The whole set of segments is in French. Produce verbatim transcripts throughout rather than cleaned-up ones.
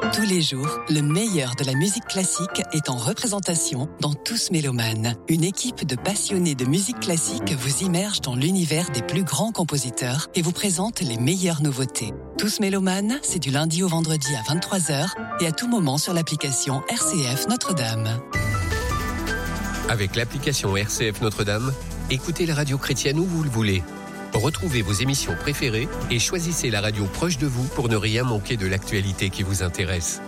Tous les jours, le meilleur de la musique classique est en représentation dans Tous Mélomanes. Une équipe de passionnés de musique classique vous immerge dans l'univers des plus grands compositeurs et vous présente les meilleures nouveautés. Tous Mélomanes, c'est du lundi au vendredi à vingt-trois heures et à tout moment sur l'application R C F Notre-Dame. Avec l'application R C F Notre-Dame, écoutez la radio chrétienne où vous le voulez. Retrouvez vos émissions préférées et choisissez la radio proche de vous pour ne rien manquer de l'actualité qui vous intéresse.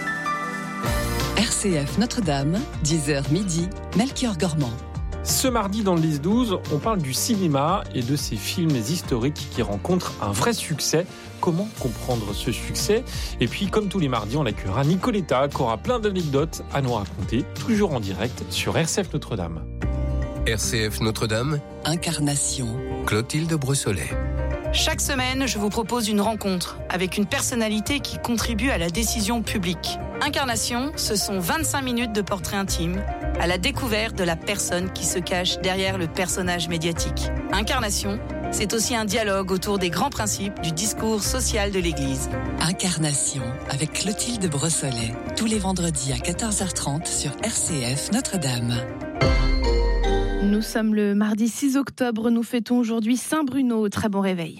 R C F Notre-Dame, dix heures midi, Melchior Gormand. Ce mardi dans le dix douze, on parle du cinéma et de ces films historiques qui rencontrent un vrai succès. Comment comprendre ce succès ? Et puis, comme tous les mardis, on accueillera Nicoletta qui aura plein d'anecdotes à nous raconter, toujours en direct sur R C F Notre-Dame. R C F Notre-Dame, Incarnation, Clotilde Brossolet. Chaque semaine, je vous propose une rencontre avec une personnalité qui contribue à la décision publique. Incarnation, ce sont vingt-cinq minutes de portrait intime à la découverte de la personne qui se cache derrière le personnage médiatique. Incarnation, c'est aussi un dialogue autour des grands principes du discours social de l'Église. Incarnation avec Clotilde Brossolet, tous les vendredis à quatorze heures trente sur R C F Notre-Dame. Nous sommes le mardi six octobre, nous fêtons aujourd'hui Saint-Bruno. Très bon réveil.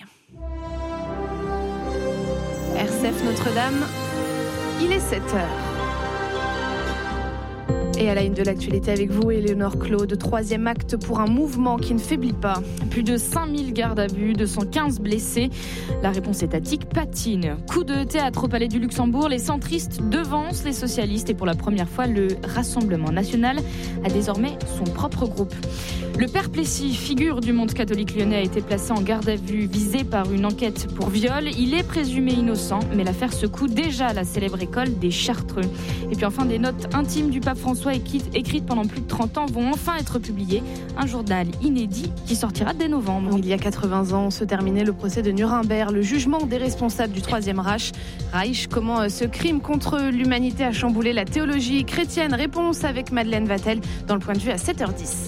R C F Notre-Dame, il est sept heures. Et à la une de l'actualité avec vous, Éléonore Claude, troisième acte pour un mouvement qui ne faiblit pas. Plus de cinq mille gardes à vue, deux cent quinze blessés. La réponse étatique patine. Coup de théâtre au Palais du Luxembourg, les centristes devancent les socialistes et pour la première fois, le Rassemblement national a désormais son propre groupe. Le père Plessis, figure du monde catholique lyonnais, a été placé en garde à vue, visé par une enquête pour viol. Il est présumé innocent, mais l'affaire secoue déjà la célèbre école des Chartreux. Et puis enfin, des notes intimes du pape François écrites pendant plus de trente ans vont enfin être publiées. Un journal inédit qui sortira dès novembre. Il y a quatre-vingts ans se terminait le procès de Nuremberg, le jugement des responsables du Troisième Reich. Reich, comment ce crime contre l'humanité a chamboulé la théologie chrétienne ? Réponse avec Madeleine Vatel dans le point de vue à sept heures dix.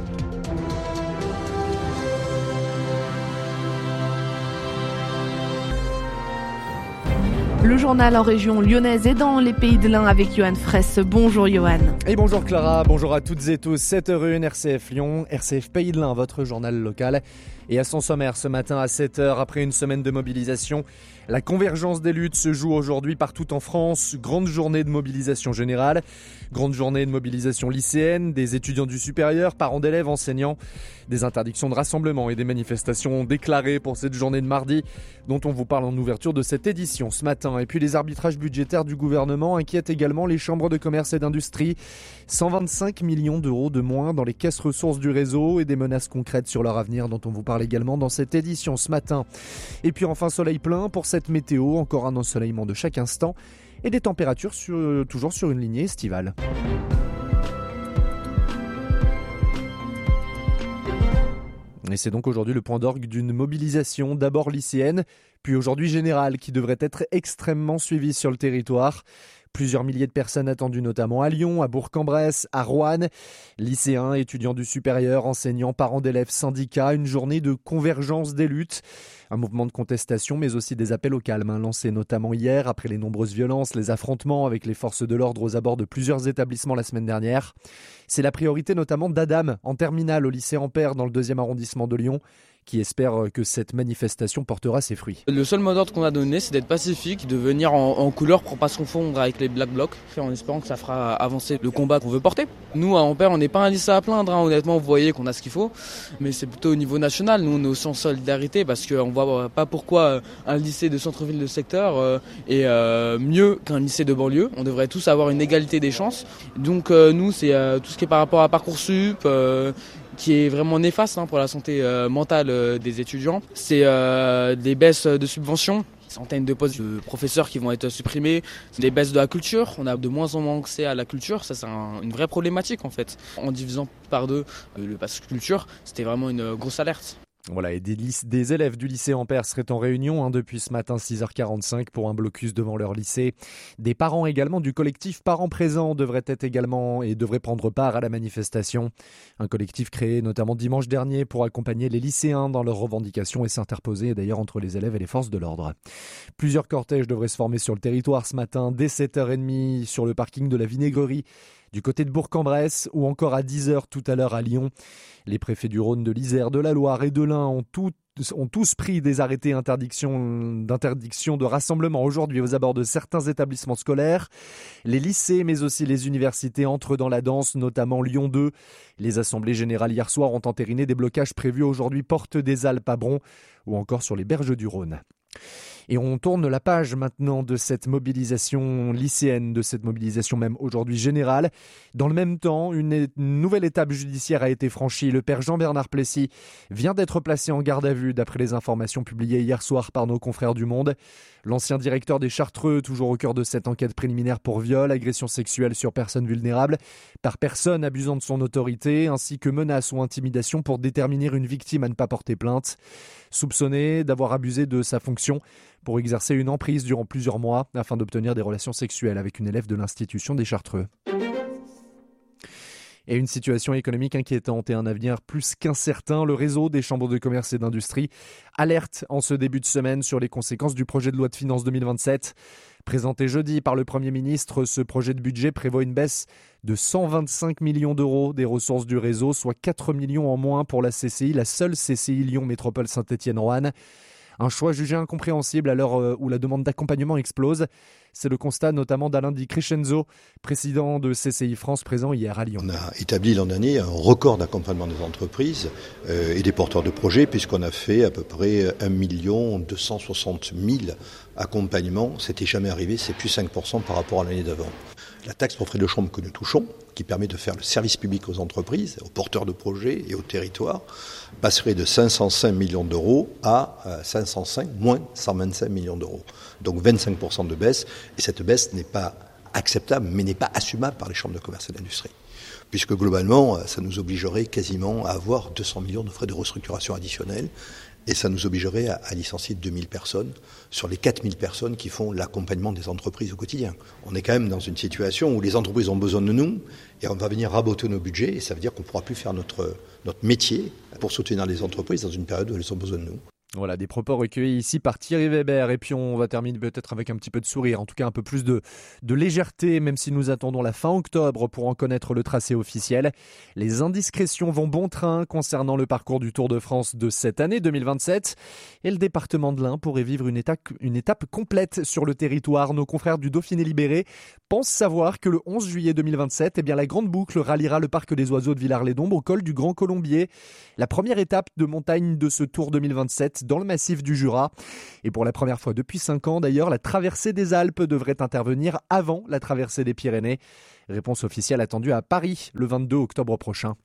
Le journal en région lyonnaise et dans les pays de l'Ain avec Johan Fraisse. Bonjour Johan. Et bonjour Clara, bonjour à toutes et tous. sept heures un, R C F Lyon, R C F Pays de l'Ain, votre journal local. Et à son sommaire ce matin à sept heures, après une semaine de mobilisation, la convergence des luttes se joue aujourd'hui partout en France. Grande journée de mobilisation générale, grande journée de mobilisation lycéenne, des étudiants du supérieur, parents d'élèves, enseignants. Des interdictions de rassemblement et des manifestations déclarées pour cette journée de mardi, dont on vous parle en ouverture de cette édition ce matin. Et puis les arbitrages budgétaires du gouvernement inquiètent également les chambres de commerce et d'industrie. cent vingt-cinq millions d'euros de moins dans les caisses ressources du réseau et des menaces concrètes sur leur avenir dont on vous parle également dans cette édition ce matin. Et puis enfin soleil plein pour cette météo, encore un ensoleillement de chaque instant et des températures sur, toujours sur une lignée estivale. Et c'est donc aujourd'hui le point d'orgue d'une mobilisation, d'abord lycéenne, puis aujourd'hui générale, qui devrait être extrêmement suivie sur le territoire. Plusieurs milliers de personnes attendues notamment à Lyon, à Bourg-en-Bresse, à Roanne. Lycéens, étudiants du supérieur, enseignants, parents d'élèves, syndicats. Une journée de convergence des luttes. Un mouvement de contestation, mais aussi des appels au calme, hein, lancés notamment hier après les nombreuses violences, les affrontements avec les forces de l'ordre aux abords de plusieurs établissements la semaine dernière. C'est la priorité notamment d'Adam, en terminale au lycée Ampère dans le deuxième arrondissement de Lyon, qui espère que cette manifestation portera ses fruits. Le seul mot d'ordre qu'on a donné, c'est d'être pacifique, de venir en, en couleur pour pas se confondre avec les Black Blocs, en espérant que ça fera avancer le combat qu'on veut porter. Nous, à Ampère, on n'est pas un lycée à plaindre, hein. Honnêtement, vous voyez qu'on a ce qu'il faut, mais c'est plutôt au niveau national. Nous, on est aussi en solidarité parce qu'on voit pas pourquoi un lycée de centre-ville de secteur euh, est euh, mieux qu'un lycée de banlieue. On devrait tous avoir une égalité des chances. Donc euh, nous, c'est euh, tout ce qui est par rapport à Parcoursup, euh, qui est vraiment néfaste hein, pour la santé euh, mentale euh, des étudiants. C'est euh, des baisses de subventions, centaines de postes de professeurs qui vont être supprimés, des baisses de la culture. On a de moins en moins accès à la culture, ça c'est un, une vraie problématique en fait. En divisant par deux euh, le pass culture, c'était vraiment une grosse alerte. Voilà, et des, lyc- des élèves du lycée Ampère seraient en réunion hein, depuis ce matin six heures quarante-cinq pour un blocus devant leur lycée. Des parents également du collectif Parents Présents devraient être également et devraient prendre part à la manifestation. Un collectif créé notamment dimanche dernier pour accompagner les lycéens dans leurs revendications et s'interposer d'ailleurs entre les élèves et les forces de l'ordre. Plusieurs cortèges devraient se former sur le territoire ce matin dès sept heures trente sur le parking de la Vinaigrerie, du côté de Bourg-en-Bresse ou encore à dix heures tout à l'heure à Lyon. Les préfets du Rhône, de l'Isère, de la Loire et de l'Ain ont, tout, ont tous pris des arrêtés d'interdiction, d'interdiction de rassemblement aujourd'hui aux abords de certains établissements scolaires. Les lycées mais aussi les universités entrent dans la danse, notamment Lyon deux. Les assemblées générales hier soir ont entériné des blocages prévus aujourd'hui porte des Alpes à Bron ou encore sur les berges du Rhône. Et on tourne la page maintenant de cette mobilisation lycéenne, de cette mobilisation même aujourd'hui générale. Dans le même temps, une nouvelle étape judiciaire a été franchie. Le père Jean-Bernard Plessis vient d'être placé en garde à vue d'après les informations publiées hier soir par nos confrères du Monde. L'ancien directeur des Chartreux, toujours au cœur de cette enquête préliminaire pour viol, agression sexuelle sur personne vulnérable, par personne abusant de son autorité, ainsi que menace ou intimidation pour déterminer une victime à ne pas porter plainte. Soupçonné d'avoir abusé de sa fonction pour exercer une emprise durant plusieurs mois afin d'obtenir des relations sexuelles avec une élève de l'institution des Chartreux. Et une situation économique inquiétante et un avenir plus qu'incertain. Le réseau des chambres de commerce et d'industrie alerte en ce début de semaine sur les conséquences du projet de loi de finances deux mille vingt-sept. Présenté jeudi par le Premier ministre, ce projet de budget prévoit une baisse de cent vingt-cinq millions d'euros des ressources du réseau, soit quatre millions en moins pour la C C I, la seule C C I Lyon Métropole Saint-Étienne-Roanne. Un choix jugé incompréhensible à l'heure où la demande d'accompagnement explose. C'est le constat notamment d'Alain Di Crescenzo, président de C C I France, présent hier à Lyon. On a établi l'an dernier un record d'accompagnement des entreprises euh, et des porteurs de projets, puisqu'on a fait à peu près un million deux cent soixante mille accompagnements. C'était jamais arrivé, c'est plus cinq pour cent par rapport à l'année d'avant. La taxe pour frais de chambre que nous touchons, qui permet de faire le service public aux entreprises, aux porteurs de projets et aux territoires, passerait de cinq cent cinq millions d'euros à cinq cent cinq, moins cent vingt-cinq millions d'euros. Donc vingt-cinq pour cent de baisse. Et cette baisse n'est pas acceptable, mais n'est pas assumable par les chambres de commerce et d'industrie. Puisque globalement, ça nous obligerait quasiment à avoir deux cents millions de frais de restructuration additionnels. Et ça nous obligerait à, à licencier deux mille personnes sur les quatre mille personnes qui font l'accompagnement des entreprises au quotidien. On est quand même dans une situation où les entreprises ont besoin de nous et on va venir raboter nos budgets et ça veut dire qu'on ne pourra plus faire notre, notre métier pour soutenir les entreprises dans une période où elles ont besoin de nous. Voilà, des propos recueillis ici par Thierry Weber. Et puis on va terminer peut-être avec un petit peu de sourire, en tout cas un peu plus de, de légèreté, même si nous attendons la fin octobre pour en connaître le tracé officiel. Les indiscrétions vont bon train concernant le parcours du Tour de France de cette année deux mille vingt-sept. Et le département de l'Ain pourrait vivre une étape, une étape complète sur le territoire. Nos confrères du Dauphiné Libéré pensent savoir que le onze juillet deux mille vingt-sept, eh bien, la Grande Boucle ralliera le parc des Oiseaux de Villars-les-Dombes au col du Grand Colombier. La première étape de montagne de ce Tour deux mille vingt-sept dans le massif du Jura. Et pour la première fois depuis cinq ans d'ailleurs, la traversée des Alpes devrait intervenir avant la traversée des Pyrénées. Réponse officielle attendue à Paris le vingt-deux octobre prochain.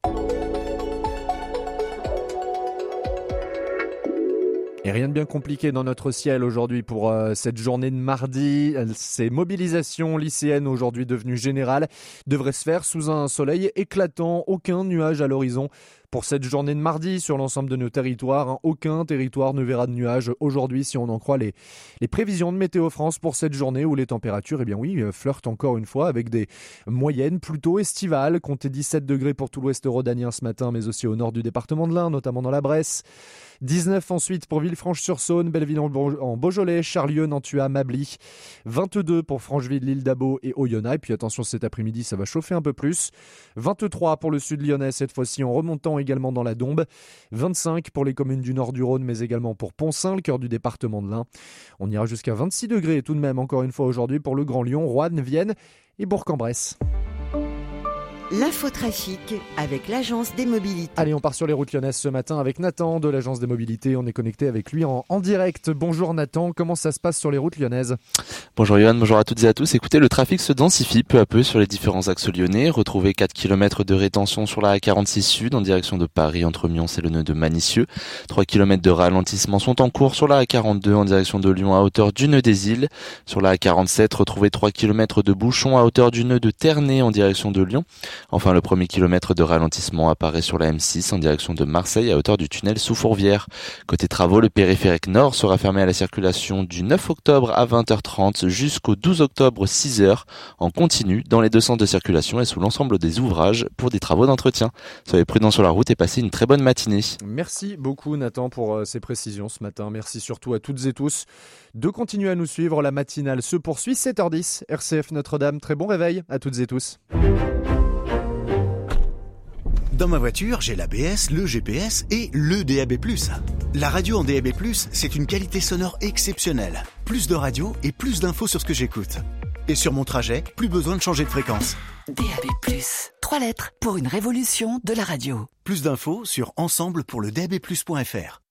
Et rien de bien compliqué dans notre ciel aujourd'hui pour euh, cette journée de mardi. Ces mobilisations lycéennes aujourd'hui devenues générales devraient se faire sous un soleil éclatant, aucun nuage à l'horizon. Pour cette journée de mardi, sur l'ensemble de nos territoires, hein, aucun territoire ne verra de nuages aujourd'hui si on en croit les, les prévisions de Météo France pour cette journée où les températures, eh bien oui, flirtent encore une fois avec des moyennes plutôt estivales. Comptez dix-sept degrés pour tout l'ouest rhodanien ce matin, mais aussi au nord du département de l'Ain, notamment dans la Bresse. dix-neuf ensuite pour Villefranche-sur-Saône, Belleville en Beaujolais, Charlieu, Nantua, Mably. vingt-deux pour Francheville, l'île d'Abo et Oyonnax. Et puis attention, cet après-midi, ça va chauffer un peu plus. vingt-trois pour le sud lyonnais, cette fois-ci en remontant également dans la Dombe. vingt-cinq pour les communes du nord du Rhône, mais également pour Poncin, le cœur du département de l'Ain. On ira jusqu'à vingt-six degrés tout de même, encore une fois aujourd'hui, pour le Grand Lyon, Roanne, Vienne et Bourg-en-Bresse. L'infotrafic avec l'Agence des Mobilités. Allez, on part sur les routes lyonnaises ce matin avec Nathan de l'Agence des Mobilités. On est connecté avec lui en, en direct. Bonjour Nathan, comment ça se passe sur les routes lyonnaises ? Bonjour Yohan, bonjour à toutes et à tous. Écoutez, le trafic se densifie peu à peu sur les différents axes lyonnais. Retrouvez quatre kilomètres de rétention sur la A quarante-six Sud en direction de Paris entre Mions et le nœud de Manicieux. trois kilomètres de ralentissement sont en cours sur la A quarante-deux en direction de Lyon à hauteur du nœud des Îles. Sur la A quarante-sept, retrouvez trois kilomètres de bouchons à hauteur du nœud de Ternay en direction de Lyon. Enfin, le premier kilomètre de ralentissement apparaît sur la M six en direction de Marseille à hauteur du tunnel sous Fourvière. Côté travaux, le périphérique nord sera fermé à la circulation du neuf octobre à vingt heures trente jusqu'au douze octobre six heures en continu dans les deux sens de circulation et sous l'ensemble des ouvrages pour des travaux d'entretien. Soyez prudents sur la route et passez une très bonne matinée. Merci beaucoup Nathan pour euh, ces précisions ce matin. Merci surtout à toutes et tous de continuer à nous suivre. La matinale se poursuit, sept heures dix, R C F Notre-Dame. Très bon réveil à toutes et tous. Dans ma voiture, j'ai l'A B S, le G P S et le D A B plus. La radio en D A B plus, c'est une qualité sonore exceptionnelle. Plus de radio et plus d'infos sur ce que j'écoute. Et sur mon trajet, plus besoin de changer de fréquence. D A B plus, trois lettres pour une révolution de la radio. Plus d'infos sur ensemble pour le D A B plus point F R.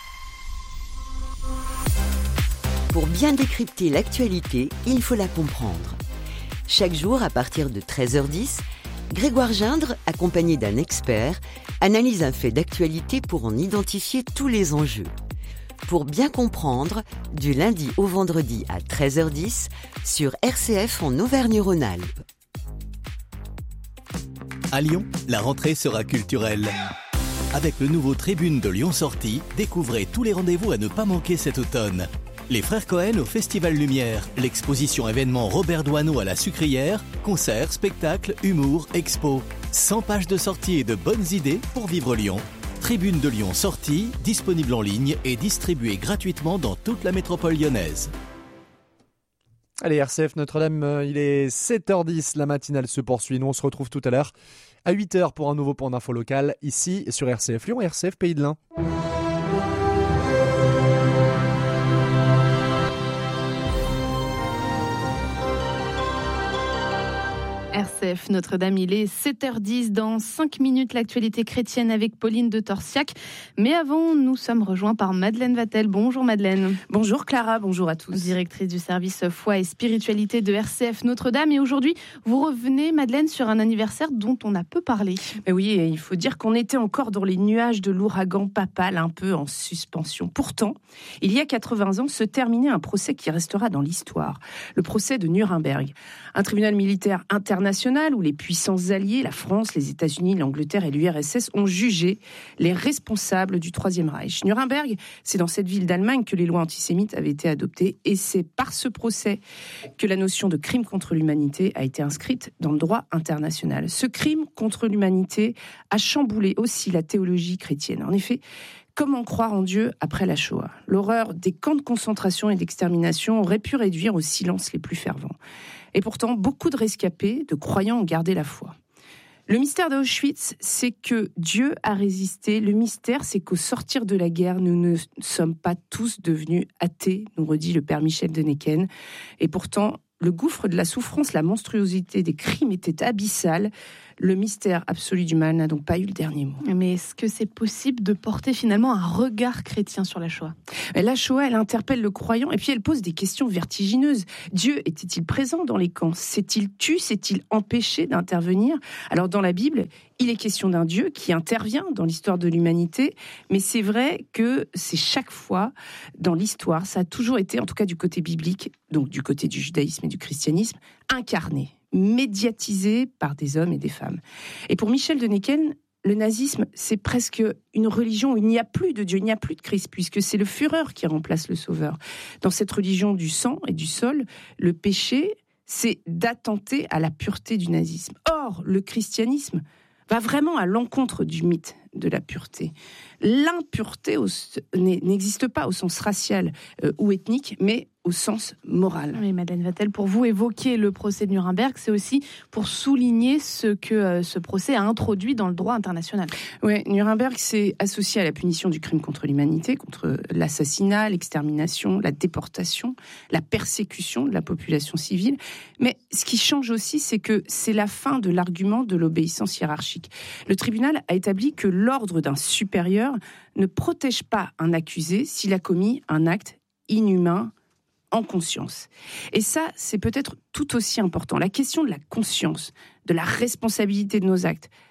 Pour bien décrypter l'actualité, il faut la comprendre. Chaque jour, à partir de treize heures dix, Grégoire Gindre, accompagné d'un expert, analyse un fait d'actualité pour en identifier tous les enjeux. Pour bien comprendre, du lundi au vendredi à treize heures dix, sur R C F en Auvergne-Rhône-Alpes. À Lyon, la rentrée sera culturelle. Avec le nouveau Tribune de Lyon Sortie, découvrez tous les rendez-vous à ne pas manquer cet automne. Les Frères Cohen au Festival Lumière, l'exposition événement Robert Doisneau à la Sucrière, concerts, spectacles, humour, expo. cent pages de sorties et de bonnes idées pour vivre Lyon. Tribune de Lyon Sortie, disponible en ligne et distribuée gratuitement dans toute la métropole lyonnaise. Allez, R C F Notre-Dame, il est sept heures dix, la matinale se poursuit. Nous, on se retrouve tout à l'heure à huit heures pour un nouveau point d'info local, ici sur R C F Lyon et R C F Pays de l'Ain. R C F Notre-Dame, il est sept heures dix. Dans cinq minutes, l'actualité chrétienne avec Pauline de Torsiac. Mais avant, nous sommes rejoints par Madeleine Vatel. Bonjour Madeleine. Bonjour Clara, bonjour à tous. Directrice du service foi et spiritualité de R C F Notre-Dame. Et aujourd'hui, vous revenez, Madeleine, sur un anniversaire dont on a peu parlé. Mais oui, il faut dire qu'on était encore dans les nuages de l'ouragan papal, un peu en suspension. Pourtant, il y a quatre-vingts ans, se terminait un procès qui restera dans l'histoire. Le procès de Nuremberg. Un tribunal militaire international où les puissances alliées, la France, les États-Unis, l'Angleterre et l'U R S S, ont jugé les responsables du Troisième Reich. Nuremberg, c'est dans cette ville d'Allemagne que les lois antisémites avaient été adoptées et c'est par ce procès que la notion de crime contre l'humanité a été inscrite dans le droit international. Ce crime contre l'humanité a chamboulé aussi la théologie chrétienne. En effet, comment croire en Dieu après la Shoah ? L'horreur des camps de concentration et d'extermination aurait pu réduire au silence les plus fervents. Et pourtant, beaucoup de rescapés, de croyants ont gardé la foi. Le mystère d'Auschwitz, c'est que Dieu a résisté. Le mystère, c'est qu'au sortir de la guerre, nous ne sommes pas tous devenus athées, nous redit le père Michel de Necken. Et pourtant, le gouffre de la souffrance, la monstruosité des crimes était abyssal. Le mystère absolu du mal n'a donc pas eu le dernier mot. Mais est-ce que c'est possible de porter finalement un regard chrétien sur la Shoah ? La Shoah, elle interpelle le croyant et puis elle pose des questions vertigineuses. Dieu était-il présent dans les camps ? S'est-il tué ? S'est-il empêché d'intervenir ? Alors dans la Bible, il est question d'un Dieu qui intervient dans l'histoire de l'humanité, mais c'est vrai que c'est chaque fois dans l'histoire, ça a toujours été, en tout cas du côté biblique, donc du côté du judaïsme et du christianisme, incarné, médiatisé par des hommes et des femmes. Et pour Michel de Necken, le nazisme, c'est presque une religion où il n'y a plus de Dieu, il n'y a plus de Christ, puisque c'est le Führer qui remplace le Sauveur. Dans cette religion du sang et du sol, le péché, c'est d'attenter à la pureté du nazisme. Or, le christianisme va vraiment à l'encontre du mythe de la pureté. L'impureté au, n'existe pas au sens racial euh, ou ethnique, mais au sens moral. Oui, Madeleine Vatel, pour vous évoquer le procès de Nuremberg, c'est aussi pour souligner ce que euh, ce procès a introduit dans le droit international. Oui, Nuremberg s'est associé à la punition du crime contre l'humanité, contre l'assassinat, l'extermination, la déportation, la persécution de la population civile. Mais ce qui change aussi, c'est que c'est la fin de l'argument de l'obéissance hiérarchique. Le tribunal a établi que l'ordre d'un supérieur ne protège pas un accusé s'il a commis un acte inhumain en conscience. Et ça, c'est peut-être tout aussi important. La question de la conscience, de la responsabilité de nos actes,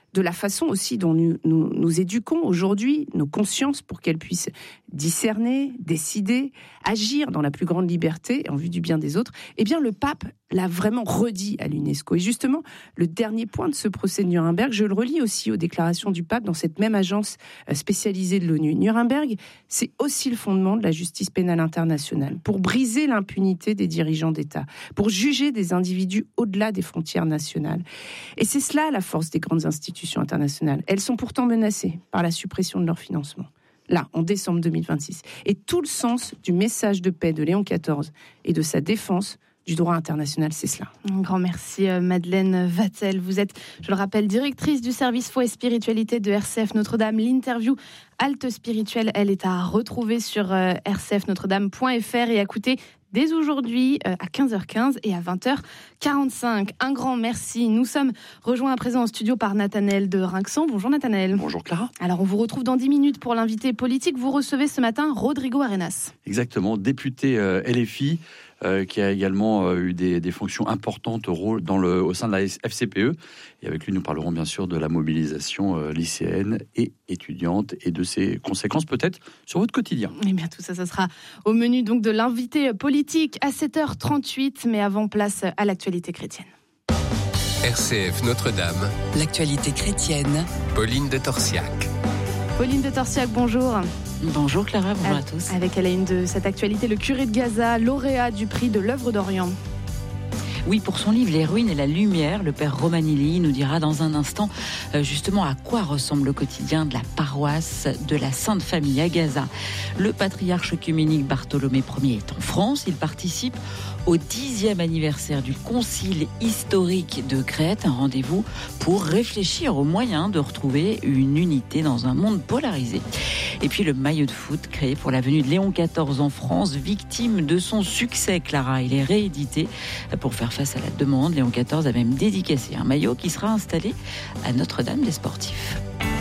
de la façon aussi dont nous, nous, nous éduquons aujourd'hui nos consciences pour qu'elles puissent discerner, décider, agir dans la plus grande liberté en vue du bien des autres, eh bien le pape l'a vraiment redit à l'UNESCO. Et justement, le dernier point de ce procès de Nuremberg, je le relis aussi aux déclarations du pape dans cette même agence spécialisée de l'ONU. Nuremberg, c'est aussi le fondement de la justice pénale internationale, pour briser l'impunité des dirigeants d'État, pour juger des individus au-delà des frontières nationales. Et c'est cela la force des grandes institutions internationales. Elles sont pourtant menacées par la suppression de leur financement. Là, en décembre deux mille vingt-six. Et tout le sens du message de paix de Léon quatorze et de sa défense du droit international, c'est cela. Un grand merci Madeleine Vatel. Vous êtes, je le rappelle, directrice du service Foi et Spiritualité de R C F Notre-Dame. L'interview Halte Spirituelle, elle est à retrouver sur r c f notre dame point f r et à écouter dès aujourd'hui à quinze heures quinze et à vingt heures quarante-cinq. Un grand merci. Nous sommes rejoints à présent en studio par Nathanaël de Rinxan. Bonjour Nathanaël. Bonjour Clara. Alors on vous retrouve dans dix minutes pour l'invité politique. Vous recevez ce matin Rodrigo Arenas. Exactement, député euh, L F I, euh, qui a également euh, eu des, des fonctions importantes au, rôle dans le, au sein de la F C P E. Et avec lui, nous parlerons bien sûr de la mobilisation euh, lycéenne et étudiante et de ses conséquences peut-être sur votre quotidien. Eh bien tout ça, ça sera au menu donc de l'invité politique à sept heures trente-huit. Mais avant, place à l'actualité chrétienne. R C F Notre-Dame. L'actualité chrétienne. Pauline de Torsiac. Pauline de Torsiac, bonjour. Bonjour Clara, bonjour à tous. Avec à la une de cette actualité, le curé de Gaza, lauréat du prix de l'œuvre d'Orient. Oui, pour son livre Les ruines et la lumière, le père Romanelli nous dira dans un instant justement à quoi ressemble le quotidien de la paroisse de la Sainte Famille à Gaza. Le patriarche œcuménique Bartholomé Ier est en France. Il participe au dixième anniversaire du concile historique de Crète, un rendez-vous pour réfléchir aux moyens de retrouver une unité dans un monde polarisé. Et puis le maillot de foot créé pour la venue de Léon quatorze en France, victime de son succès, Clara. Il est réédité pour faire face à la demande. Léon quatorze a même dédicacé un maillot qui sera installé à Notre-Dame des Sportifs.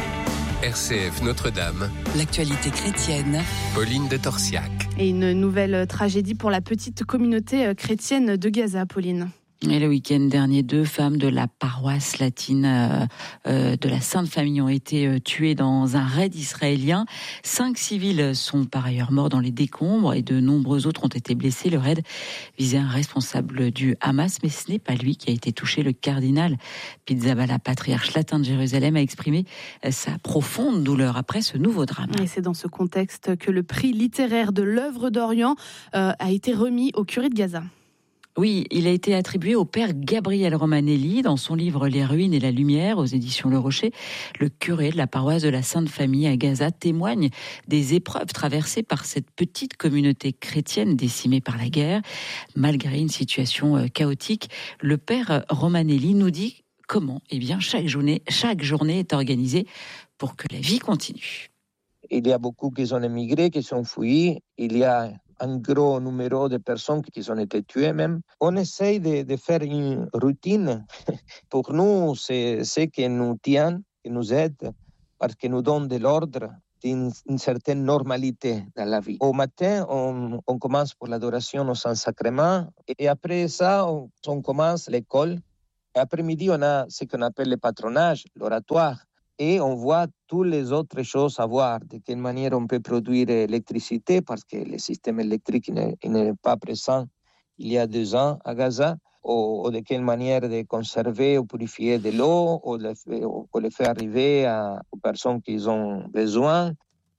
R C F Notre-Dame. L'actualité chrétienne. Pauline de Torsiac. Et une nouvelle tragédie pour la petite communauté chrétienne de Gaza, Pauline. Et le week-end dernier, deux femmes de la paroisse latine euh, euh, de la Sainte Famille ont été euh, tuées dans un raid israélien. Cinq civils sont par ailleurs morts dans les décombres et de nombreux autres ont été blessés. Le raid visait un responsable du Hamas, mais ce n'est pas lui qui a été touché. Le cardinal Pizzaballa, patriarche latin de Jérusalem, a exprimé sa profonde douleur après ce nouveau drame. Et c'est dans ce contexte que le prix littéraire de l'œuvre d'Orient euh, a été remis au curé de Gaza. Oui, il a été attribué au père Gabriel Romanelli dans son livre Les ruines et la lumière aux éditions Le Rocher. Le curé de la paroisse de la Sainte Famille à Gaza témoigne des épreuves traversées par cette petite communauté chrétienne décimée par la guerre. Malgré une situation chaotique, le père Romanelli nous dit comment, eh bien, chaque journée, chaque journée est organisée pour que la vie continue. Il y a beaucoup qui sont émigrés, qui sont fouillés. Il y a un gros numéro de personnes qui ont été tuées même. On essaye de, de faire une routine. Pour nous, c'est ce qui nous tient, qui nous aide, parce que nous donne de l'ordre, une, une certaine normalité dans la vie. Au matin, on, on commence pour l'adoration au Saint-Sacrement, et après ça, on, on commence l'école. Et après-midi, on a ce qu'on appelle le patronage, l'oratoire. Et on voit toutes les autres choses à voir, de quelle manière on peut produire l'électricité, parce que le système électrique n'est, n'est pas présent il y a deux ans à Gaza, ou, ou de quelle manière de conserver ou purifier de l'eau, ou de, ou de le faire arriver à, aux personnes qui ont besoin.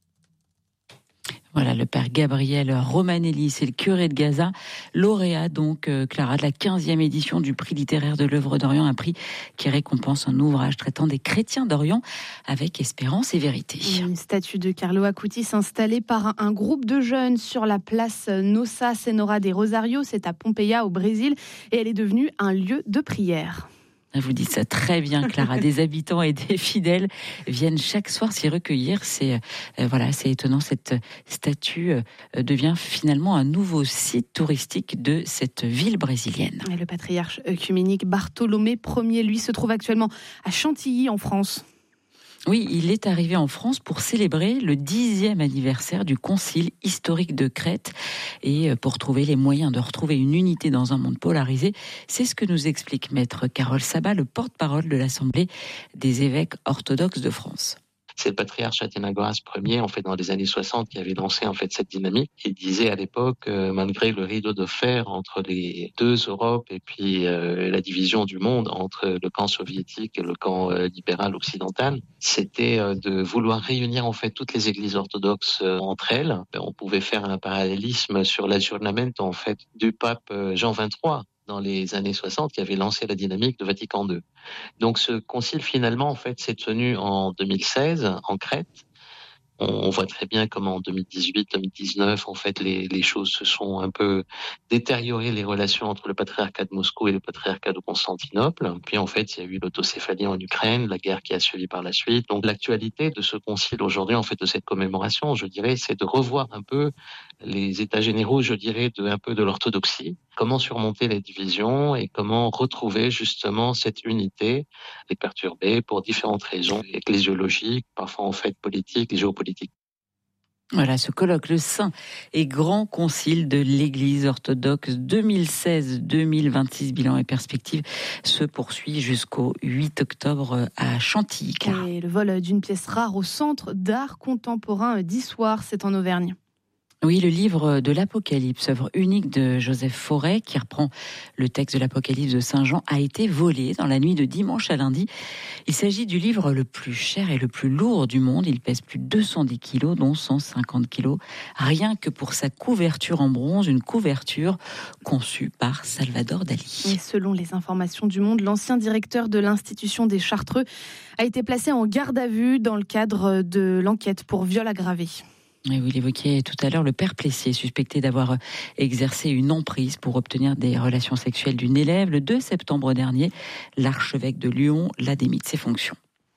Voilà, le père Gabriel Romanelli, c'est le curé de Gaza, lauréat donc, euh, Clara, de la quinzième édition du prix littéraire de l'œuvre d'Orient, un prix qui récompense un ouvrage traitant des chrétiens d'Orient avec espérance et vérité. Une statue de Carlo Acutis installée par un groupe de jeunes sur la place Nossa Senhora de Rosario, c'est à Pompeia au Brésil, et elle est devenue un lieu de prière. Vous dites ça très bien, Clara. Des habitants et des fidèles viennent chaque soir s'y recueillir. C'est euh, voilà, c'est étonnant. Cette statue euh, devient finalement un nouveau site touristique de cette ville brésilienne. Et le patriarche œcuménique Bartholomé Ier, lui, se trouve actuellement à Chantilly, en France. Oui, il est arrivé en France pour célébrer le dixième anniversaire du Concile historique de Crète. Et pour trouver les moyens de retrouver une unité dans un monde polarisé, c'est ce que nous explique Maître Carole Sabat, le porte-parole de l'Assemblée des évêques orthodoxes de France. C'est le patriarche Athénagoras Ier, en fait, dans les années soixante, qui avait lancé en fait cette dynamique. Il disait à l'époque, euh, malgré le rideau de fer entre les deux Europes et puis euh, la division du monde entre le camp soviétique et le camp euh, libéral occidental, c'était euh, de vouloir réunir en fait toutes les églises orthodoxes euh, entre elles. On pouvait faire un parallélisme sur l'aggiornamento en fait du pape euh, Jean vingt-trois. Dans les années soixante, qui avait lancé la dynamique de Vatican deux. Donc ce concile, finalement, en fait, s'est tenu en deux mille seize, en Crète. On voit très bien comment en deux mille dix-huit, deux mille dix-neuf, en fait, les, les choses se sont un peu détériorées, les relations entre le patriarcat de Moscou et le patriarcat de Constantinople. Puis, en fait, il y a eu l'autocéphalie en Ukraine, la guerre qui a suivi par la suite. Donc, l'actualité de ce concile aujourd'hui, en fait, de cette commémoration, je dirais, c'est de revoir un peu les états généraux, je dirais, de un peu de l'orthodoxie. Comment surmonter les divisions et comment retrouver justement cette unité, les perturber pour différentes raisons ecclésiologiques, parfois en fait politiques et géopolitiques. Voilà, ce colloque, le Saint et Grand Concile de l'Église orthodoxe deux mille seize deux mille vingt-six, bilan et perspective, se poursuit jusqu'au huit octobre à Chantilly. Et le vol d'une pièce rare au Centre d'art contemporain d'Issoire, c'est en Auvergne. Oui, le livre de l'Apocalypse, œuvre unique de Joseph Fauré, qui reprend le texte de l'Apocalypse de Saint Jean, a été volé dans la nuit de dimanche à lundi. Il s'agit du livre le plus cher et le plus lourd du monde. Il pèse plus de deux cent dix kilos, dont cent cinquante kilos, rien que pour sa couverture en bronze, une couverture conçue par Salvador Dali. Et selon les informations du Monde, l'ancien directeur de l'institution des Chartreux a été placé en garde à vue dans le cadre de l'enquête pour viol aggravé. Et vous l'évoquiez tout à l'heure, le père Plessier, suspecté d'avoir exercé une emprise pour obtenir des relations sexuelles d'une élève. Le deux septembre dernier, l'archevêque de Lyon l'a démis de ses fonctions.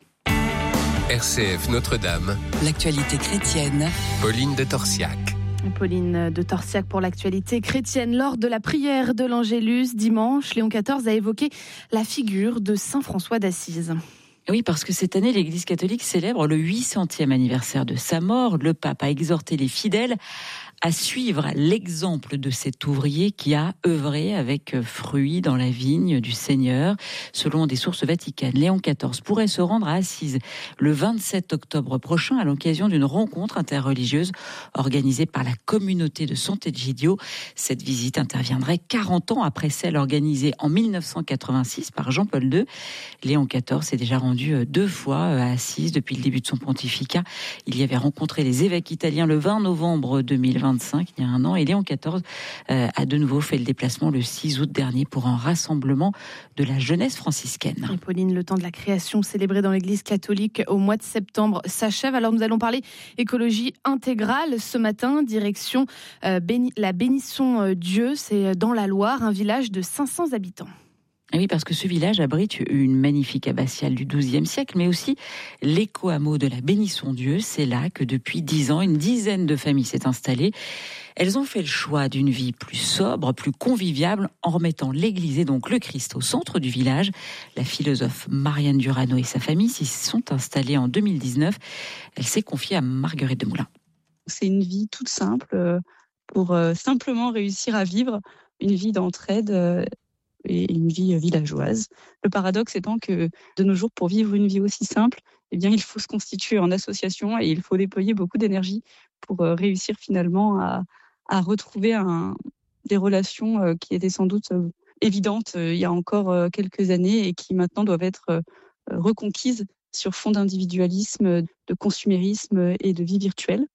R C F Notre-Dame. L'actualité chrétienne. Pauline de Torsiac. Pauline de Torsiac pour l'actualité chrétienne. Lors de la prière de l'Angélus dimanche, Léon quatorze a évoqué la figure de Saint François d'Assise. Oui, parce que cette année, l'Église catholique célèbre le huit centième anniversaire de sa mort. Le pape a exhorté les fidèles à suivre l'exemple de cet ouvrier qui a œuvré avec fruit dans la vigne du Seigneur. Selon des sources vaticanes, Léon quatorze pourrait se rendre à Assise le vingt-sept octobre prochain à l'occasion d'une rencontre interreligieuse organisée par la communauté de Sant'Egidio. Cette visite interviendrait quarante ans après celle organisée en mille neuf cent quatre-vingt-six par Jean-Paul deux. Léon quatorze s'est déjà rendu deux fois à Assise depuis le début de son pontificat. Il y avait rencontré les évêques italiens le vingt novembre deux mille vingt-cinq, il y a un an, et Léon quatorze euh, a de nouveau fait le déplacement le six août dernier pour un rassemblement de la jeunesse franciscaine. Et Pauline, le temps de la création célébré dans l'Église catholique au mois de septembre s'achève. Alors nous allons parler écologie intégrale ce matin, direction euh, béni, la Bénisson-Dieu, c'est dans la Loire, un village de cinq cents habitants. Oui, parce que ce village abrite une magnifique abbatiale du douzième siècle, mais aussi l'éco-hameau de la Bénisson-Dieu. C'est là que depuis dix ans, une dizaine de familles s'est installée. Elles ont fait le choix d'une vie plus sobre, plus conviviale, en remettant l'Église et donc le Christ au centre du village. La philosophe Marianne Durano et sa famille s'y sont installées en deux mille dix-neuf. Elle s'est confiée à Marguerite de Moulin. C'est une vie toute simple pour simplement réussir à vivre une vie d'entraide et une vie villageoise. Le paradoxe étant que de nos jours, pour vivre une vie aussi simple, eh bien, il faut se constituer en association et il faut déployer beaucoup d'énergie pour réussir finalement à, à retrouver un, des relations qui étaient sans doute évidentes il y a encore quelques années et qui maintenant doivent être reconquises sur fond d'individualisme, de consumérisme et de vie virtuelle.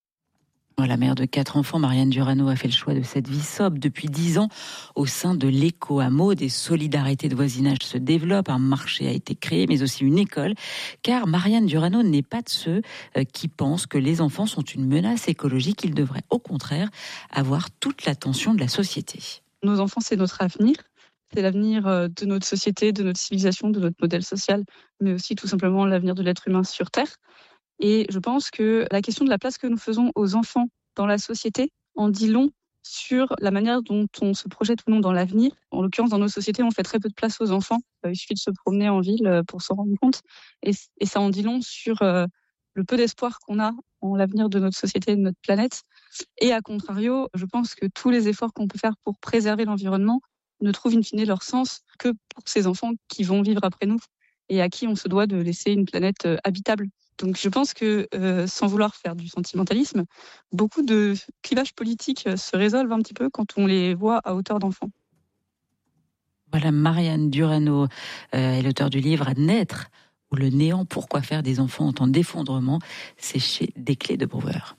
La mère de quatre enfants, Marianne Durano, a fait le choix de cette vie sobre depuis dix ans. Au sein de l'éco-hameau, des solidarités de voisinage se développent. Un marché a été créé, mais aussi une école. Car Marianne Durano n'est pas de ceux qui pensent que les enfants sont une menace écologique. Ils devraient au contraire avoir toute l'attention de la société. Nos enfants, c'est notre avenir. C'est l'avenir de notre société, de notre civilisation, de notre modèle social, mais aussi tout simplement l'avenir de l'être humain sur Terre. Et je pense que la question de la place que nous faisons aux enfants dans la société en dit long sur la manière dont on se projette ou non dans l'avenir. En l'occurrence, dans nos sociétés, on fait très peu de place aux enfants. Il suffit de se promener en ville pour s'en rendre compte. Et, et ça en dit long sur euh, le peu d'espoir qu'on a en l'avenir de notre société et de notre planète. Et à contrario, je pense que tous les efforts qu'on peut faire pour préserver l'environnement ne trouvent in fine leur sens que pour ces enfants qui vont vivre après nous et à qui on se doit de laisser une planète habitable. Donc je pense que, euh, sans vouloir faire du sentimentalisme, beaucoup de clivages politiques se résolvent un petit peu quand on les voit à hauteur d'enfant. Voilà, Marianne Durano euh, est l'auteure du livre « Naître ou le néant, pourquoi faire des enfants en temps d'effondrement ?» C'est chez Desclés de Brouwer.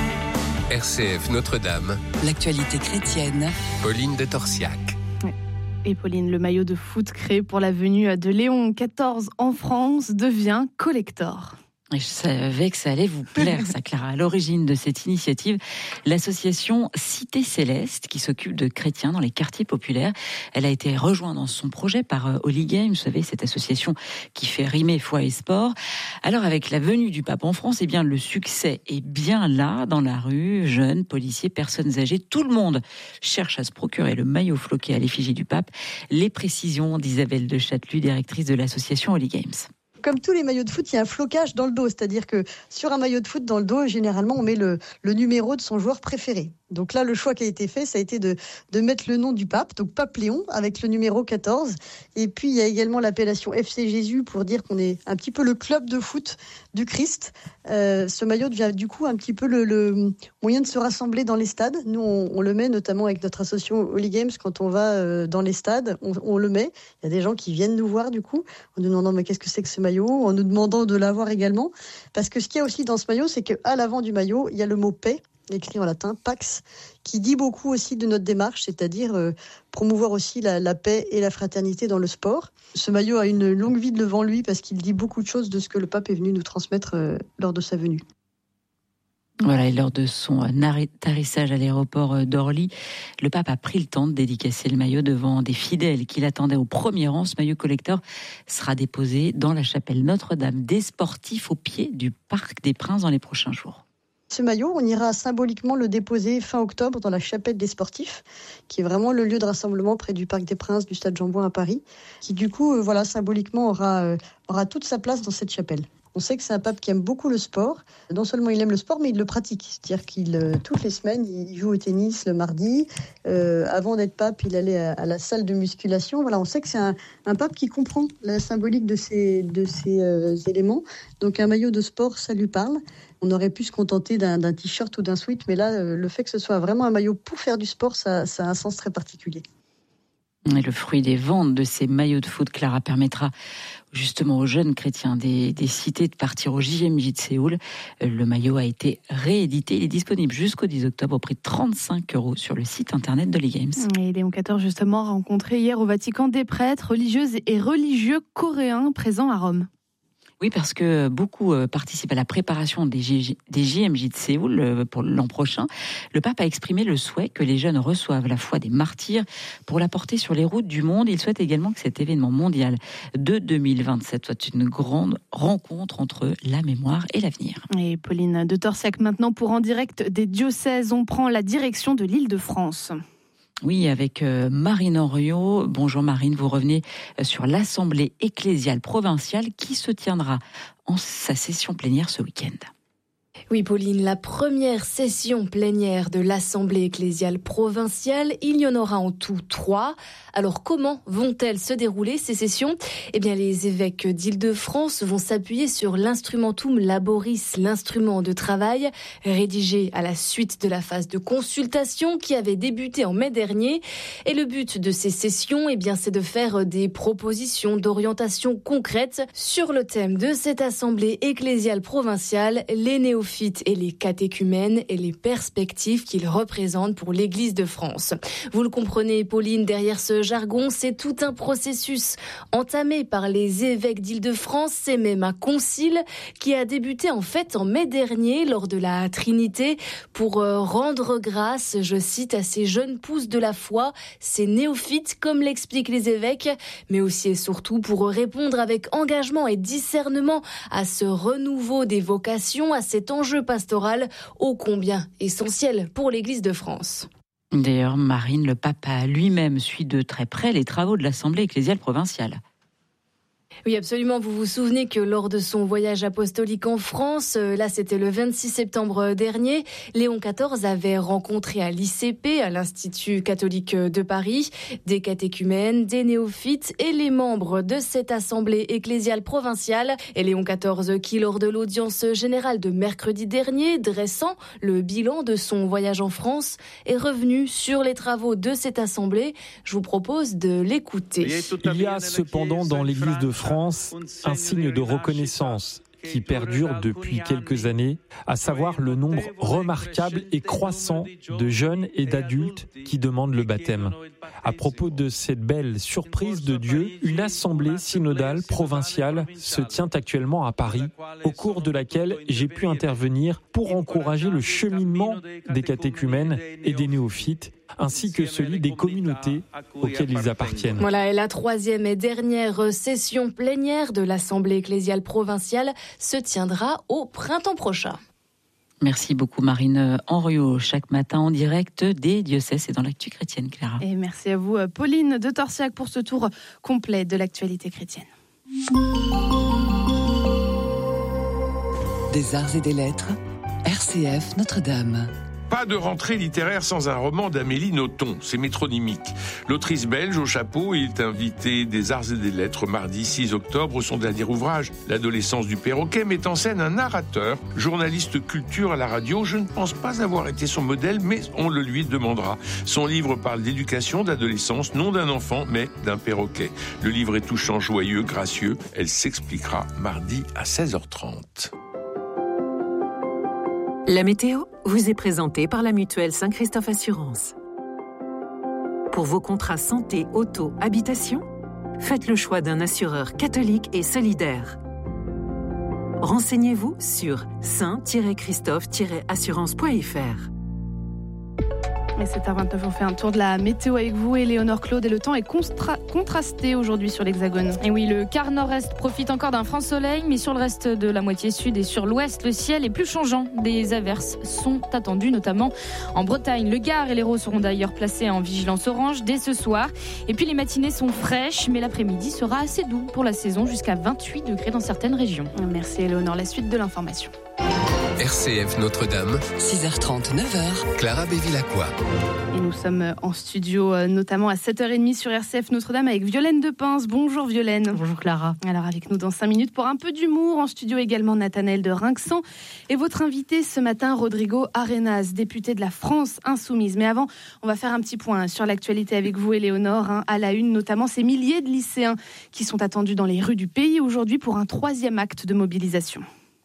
R C F Notre-Dame. L'actualité chrétienne. Pauline de Torsiac. Et Pauline, le maillot de foot créé pour la venue de Léon quatorze en France devient collector. Et je savais que ça allait vous plaire, ça, Clara. À l'origine de cette initiative, l'association Cité Céleste, qui s'occupe de chrétiens dans les quartiers populaires, elle a été rejointe dans son projet par Holy Games, vous savez, cette association qui fait rimer foi et sport. Alors, avec la venue du pape en France, eh bien, le succès est bien là, dans la rue, jeunes, policiers, personnes âgées, tout le monde cherche à se procurer le maillot floqué à l'effigie du pape. Les précisions d'Isabelle de Châtelus, directrice de l'association Holy Games. Comme tous les maillots de foot, il y a un flocage dans le dos. C'est-à-dire que sur un maillot de foot, dans le dos, généralement, on met le, le numéro de son joueur préféré. Donc là, le choix qui a été fait, ça a été de, de mettre le nom du pape, donc Pape Léon, avec le numéro quatorze. Et puis, il y a également l'appellation F C Jésus pour dire qu'on est un petit peu le club de foot du Christ. Euh, ce maillot devient du coup un petit peu le, le moyen de se rassembler dans les stades. Nous, on, on le met notamment avec notre association Holy Games quand on va euh, dans les stades. On, on le met. Il y a des gens qui viennent nous voir du coup en nous demandant mais qu'est-ce que c'est que ce maillot, en nous demandant de l'avoir également. Parce que ce qu'il y a aussi dans ce maillot, c'est qu'à l'avant du maillot, il y a le mot paix, écrit en latin, Pax, qui dit beaucoup aussi de notre démarche, c'est-à-dire euh, promouvoir aussi la, la paix et la fraternité dans le sport. Ce maillot a une longue vie devant lui parce qu'il dit beaucoup de choses de ce que le pape est venu nous transmettre euh, lors de sa venue. Voilà, et lors de son atterrissage à l'aéroport d'Orly, le pape a pris le temps de dédicacer le maillot devant des fidèles qui l'attendaient au premier rang. Ce maillot collector sera déposé dans la chapelle Notre-Dame des Sportifs au pied du Parc des Princes dans les prochains jours. Ce maillot, on ira symboliquement le déposer fin octobre dans la chapelle des Sportifs, qui est vraiment le lieu de rassemblement près du Parc des Princes du Stade Jean-Bouin à Paris, qui du coup, euh, voilà, symboliquement aura, euh, aura toute sa place dans cette chapelle. On sait que c'est un pape qui aime beaucoup le sport. Non seulement il aime le sport, mais il le pratique. C'est-à-dire qu'il, euh, toutes les semaines, il joue au tennis le mardi. Euh, avant d'être pape, il allait à, à la salle de musculation. Voilà, on sait que c'est un, un pape qui comprend la symbolique de ces, de ces euh, éléments. Donc un maillot de sport, ça lui parle. On aurait pu se contenter d'un, d'un t-shirt ou d'un sweat, mais là, euh, le fait que ce soit vraiment un maillot pour faire du sport, ça, ça a un sens très particulier. Et le fruit des ventes de ces maillots de foot, Clara, permettra justement aux jeunes chrétiens des, des cités de partir au J M J de Séoul. Le maillot a été réédité. Il est disponible jusqu'au dix octobre au prix de trente-cinq euros sur le site internet de Holy Games. Et Léon quatorze, justement, a rencontré hier au Vatican des prêtres, religieuses et religieux coréens présents à Rome. Oui, parce que beaucoup participent à la préparation des, J- des J M J de Séoul pour l'an prochain. Le pape a exprimé le souhait que les jeunes reçoivent la foi des martyrs pour la porter sur les routes du monde. Il souhaite également que cet événement mondial de deux mille vingt-sept soit une grande rencontre entre la mémoire et l'avenir. Et Pauline de Torsiac, maintenant pour En Direct des diocèses, on prend la direction de l'Île-de-France. Oui, avec Marine Henriot. Bonjour Marine, vous revenez sur l'Assemblée ecclésiale provinciale qui se tiendra en sa session plénière ce week-end. Oui, Pauline, la première session plénière de l'Assemblée ecclésiale provinciale, il y en aura en tout trois. Alors, comment vont-elles se dérouler, ces sessions ? Eh bien, les évêques d'Île-de-France vont s'appuyer sur l'Instrumentum Laboris, l'instrument de travail, rédigé à la suite de la phase de consultation qui avait débuté en mai dernier. Et le but de ces sessions, eh bien, c'est de faire des propositions d'orientation concrètes sur le thème de cette Assemblée ecclésiale provinciale, les néophytes et les catéchumènes et les perspectives qu'ils représentent pour l'Église de France. Vous le comprenez, Pauline, derrière ce jargon, c'est tout un processus entamé par les évêques d'Île-de-France. C'est même un concile qui a débuté en fait en mai dernier lors de la Trinité pour rendre grâce, je cite, à ces jeunes pousses de la foi, ces néophytes, comme l'expliquent les évêques, mais aussi et surtout pour répondre avec engagement et discernement à ce renouveau des vocations, à cet enjeu pastoral ô combien essentiel pour l'Église de France. D'ailleurs, Marine, le papa lui-même suit de très près les travaux de l'Assemblée ecclésiale provinciale. Oui, absolument. Vous vous souvenez que lors de son voyage apostolique en France, là c'était le vingt-six septembre dernier, Léon quatorze avait rencontré à l'I C P, à l'Institut catholique de Paris, des catéchumènes, des néophytes et les membres de cette assemblée ecclésiale provinciale. Et Léon quatorze qui, lors de l'audience générale de mercredi dernier, dressant le bilan de son voyage en France, est revenu sur les travaux de cette assemblée. Je vous propose de l'écouter. Il y a cependant dans l'Église de France un signe de reconnaissance qui perdure depuis quelques années, à savoir le nombre remarquable et croissant de jeunes et d'adultes qui demandent le baptême. À propos de cette belle surprise de Dieu, une assemblée synodale provinciale se tient actuellement à Paris, au cours de laquelle j'ai pu intervenir pour encourager le cheminement des catéchumènes et des néophytes, ainsi que celui des communautés auxquelles ils appartiennent. Voilà, et la troisième et dernière session plénière de l'Assemblée ecclésiale provinciale se tiendra au printemps prochain. Merci beaucoup Marine Henriot, chaque matin en direct des diocèses et dans l'actu chrétienne, Clara. Et merci à vous Pauline de Torsiac pour ce tour complet de l'actualité chrétienne. Des arts et des lettres, R C F Notre-Dame. Pas de rentrée littéraire sans un roman d'Amélie Nothomb, c'est métronymique. L'autrice belge au chapeau est invitée des Arts et des Lettres mardi six octobre. Son dernier ouvrage, L'adolescence du perroquet, met en scène un narrateur, journaliste culture à la radio. Je ne pense pas avoir été son modèle, mais on le lui demandera. Son livre parle d'éducation, d'adolescence, non d'un enfant, mais d'un perroquet. Le livre est touchant, joyeux, gracieux. Elle s'expliquera mardi à seize heures trente. La météo vous est présentée par la mutuelle Saint-Christophe Assurance. Pour vos contrats santé, auto, habitation, faites le choix d'un assureur catholique et solidaire. Renseignez-vous sur saint christophe assurance point f r. Et sept heures vingt-neuf, on fait un tour de la météo avec vous, Éléonore Claude, et le temps est constra- contrasté aujourd'hui sur l'Hexagone. Et oui, le quart nord-est profite encore d'un franc soleil, mais sur le reste de la moitié sud et sur l'ouest, le ciel est plus changeant. Des averses sont attendues, notamment en Bretagne. Le Gard et l'Hérault seront d'ailleurs placés en vigilance orange dès ce soir. Et puis les matinées sont fraîches, mais l'après-midi sera assez doux pour la saison, jusqu'à vingt-huit degrés dans certaines régions. Merci Éléonore, la suite de l'information. R C F Notre-Dame, six heures trente, neuf heures. Clara Bévilacqua. Et nous sommes en studio, notamment à sept heures trente sur R C F Notre-Dame avec Violaine Depinze. Bonjour Violaine. Bonjour Clara. Alors avec nous dans cinq minutes pour un peu d'humour. En studio également Nathanaël de Rinxan. Et votre invité ce matin, Rodrigo Arenas, député de la France Insoumise. Mais avant, on va faire un petit point sur l'actualité avec vous, Éléonore. Hein, à la une, notamment ces milliers de lycéens qui sont attendus dans les rues du pays aujourd'hui pour un troisième acte de mobilisation.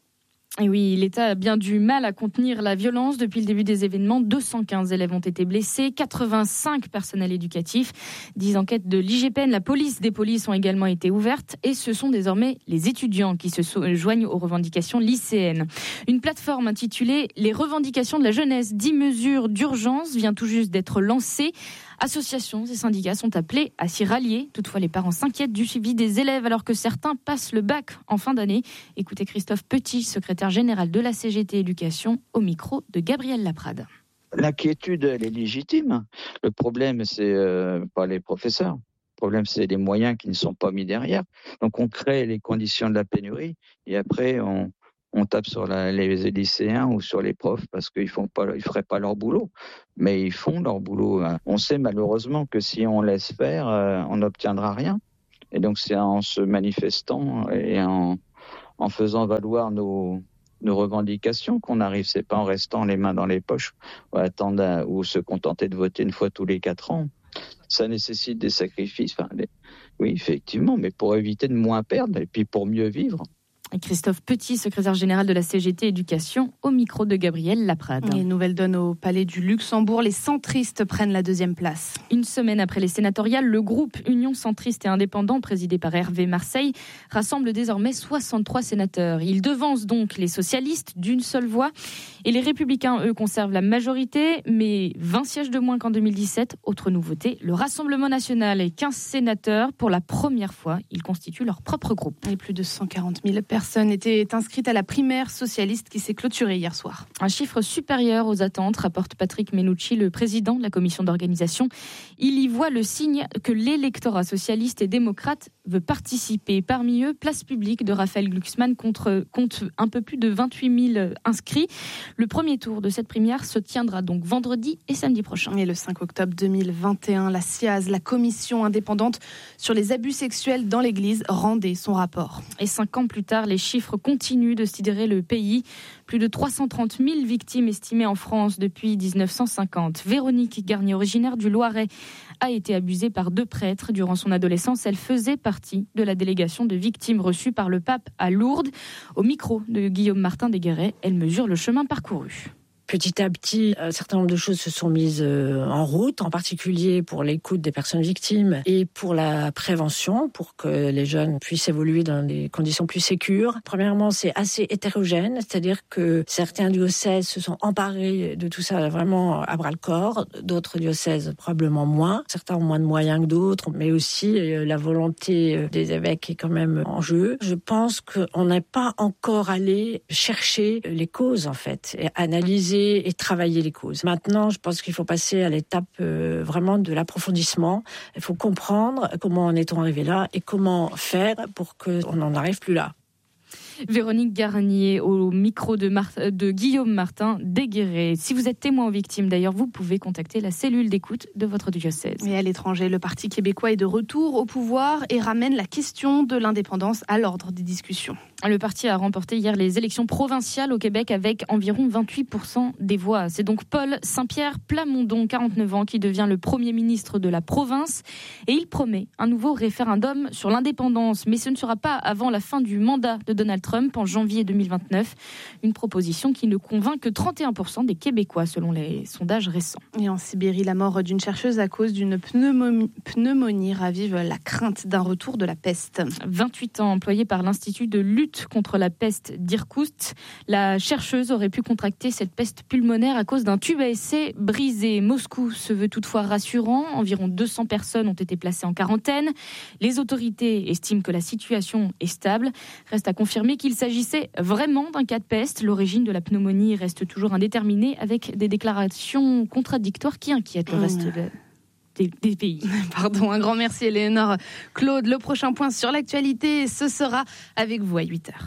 Et oui, l'État a bien du mal à contenir la violence. Depuis le début des événements, deux cent quinze élèves ont été blessés, quatre-vingt-cinq personnels éducatifs. dix enquêtes de l'I G P N, la police des polices ont également été ouvertes. Et ce sont désormais les étudiants qui se joignent aux revendications lycéennes. Une plateforme intitulée « Les revendications de la jeunesse, dix mesures d'urgence » vient tout juste d'être lancée. Associations et syndicats sont appelés à s'y rallier. Toutefois, les parents s'inquiètent du suivi des élèves alors que certains passent le bac en fin d'année. Écoutez Christophe Petit, secrétaire général de la C G T Éducation, au micro de Gabriel Laprade. L'inquiétude, elle est légitime. Le problème, c'est euh, pas les professeurs. Le problème, c'est les moyens qui ne sont pas mis derrière. Donc, on crée les conditions de la pénurie et après, on... on tape sur la, les lycéens ou sur les profs parce qu'ils font pas, ils feraient pas leur boulot, mais ils font leur boulot. On sait malheureusement que si on laisse faire, euh, on n'obtiendra rien. Et donc c'est en se manifestant et en, en faisant valoir nos, nos revendications qu'on arrive. C'est pas en restant les mains dans les poches ou attendre ou se contenter de voter une fois tous les quatre ans. Ça nécessite des sacrifices. Enfin, des, oui, effectivement, mais pour éviter de moins perdre et puis pour mieux vivre. Christophe Petit, secrétaire général de la C G T Éducation, au micro de Gabriel Laprade. Et nouvelle donne au Palais du Luxembourg, les centristes prennent la deuxième place. Une semaine après les sénatoriales, le groupe Union centriste et indépendant, présidé par Hervé Marseille, rassemble désormais soixante-trois sénateurs. Il devance donc les socialistes d'une seule voix. Et les républicains, eux, conservent la majorité, mais vingt sièges de moins qu'en deux mille dix-sept. Autre nouveauté, le Rassemblement national et quinze sénateurs. Pour la première fois, ils constituent leur propre groupe. Et plus de cent quarante mille personnes personnes étaient inscrites à la primaire socialiste qui s'est clôturée hier soir. Un chiffre supérieur aux attentes, rapporte Patrick Menucci, le président de la commission d'organisation. Il y voit le signe que l'électorat socialiste et démocrate veut participer. Parmi eux, Place Publique de Raphaël Glucksmann contre, compte un peu plus de vingt-huit mille inscrits. Le premier tour de cette primaire se tiendra donc vendredi et samedi prochain. Et le cinq octobre deux mille vingt et un, la C I A Z, la commission indépendante sur les abus sexuels dans l'Église, rendait son rapport. Et cinq ans plus tard, les chiffres continuent de sidérer le pays. Plus de trois cent trente mille victimes estimées en France depuis dix-neuf cent cinquante. Véronique Garnier, originaire du Loiret, a été abusée par deux prêtres durant son adolescence. Elle faisait partie de la délégation de victimes reçues par le pape à Lourdes. Au micro de Guillaume Martin Desguerets, elle mesure le chemin parcouru. Petit à petit, un certain nombre de choses se sont mises en route, en particulier pour l'écoute des personnes victimes et pour la prévention, pour que les jeunes puissent évoluer dans des conditions plus sécures. Premièrement, c'est assez hétérogène, c'est-à-dire que certains diocèses se sont emparés de tout ça vraiment à bras-le-corps, d'autres diocèses probablement moins. Certains ont moins de moyens que d'autres, mais aussi la volonté des évêques est quand même en jeu. Je pense qu'on n'est pas encore allé chercher les causes, en fait, et analyser et travailler les causes. Maintenant, je pense qu'il faut passer à l'étape euh, vraiment de l'approfondissement. Il faut comprendre comment en est-on arrivé là et comment faire pour qu'on n'en arrive plus là. Véronique Garnier au micro de, Mar- de Guillaume Martin Desguerets. Si vous êtes témoin ou victime d'ailleurs, vous pouvez contacter la cellule d'écoute de votre diocèse. Et à l'étranger, le Parti québécois est de retour au pouvoir et ramène la question de l'indépendance à l'ordre des discussions. Le parti a remporté hier les élections provinciales au Québec avec environ vingt-huit pour cent des voix. C'est donc Paul Saint-Pierre Plamondon, quarante-neuf ans, qui devient le premier ministre de la province. Et il promet un nouveau référendum sur l'indépendance. Mais ce ne sera pas avant la fin du mandat de Donald Trump en janvier deux mille vingt-neuf. Une proposition qui ne convainc que trente et un pour cent des Québécois selon les sondages récents. Et en Sibérie, la mort d'une chercheuse à cause d'une pneumonie, pneumonie ravive la crainte d'un retour de la peste. vingt-huit ans employée par l'Institut de lutte contre la peste d'Irkoutsk, la chercheuse aurait pu contracter cette peste pulmonaire à cause d'un tube à essai brisé. Moscou se veut toutefois rassurant. Environ deux cents personnes ont été placées en quarantaine. Les autorités estiment que la situation est stable. Reste à confirmer qu'il s'agissait vraiment d'un cas de peste. L'origine de la pneumonie reste toujours indéterminée avec des déclarations contradictoires qui inquiètent le reste de... Des, des pays. Pardon, un grand merci Éléonore. Claude, le prochain point sur l'actualité, ce sera avec vous à huit heures.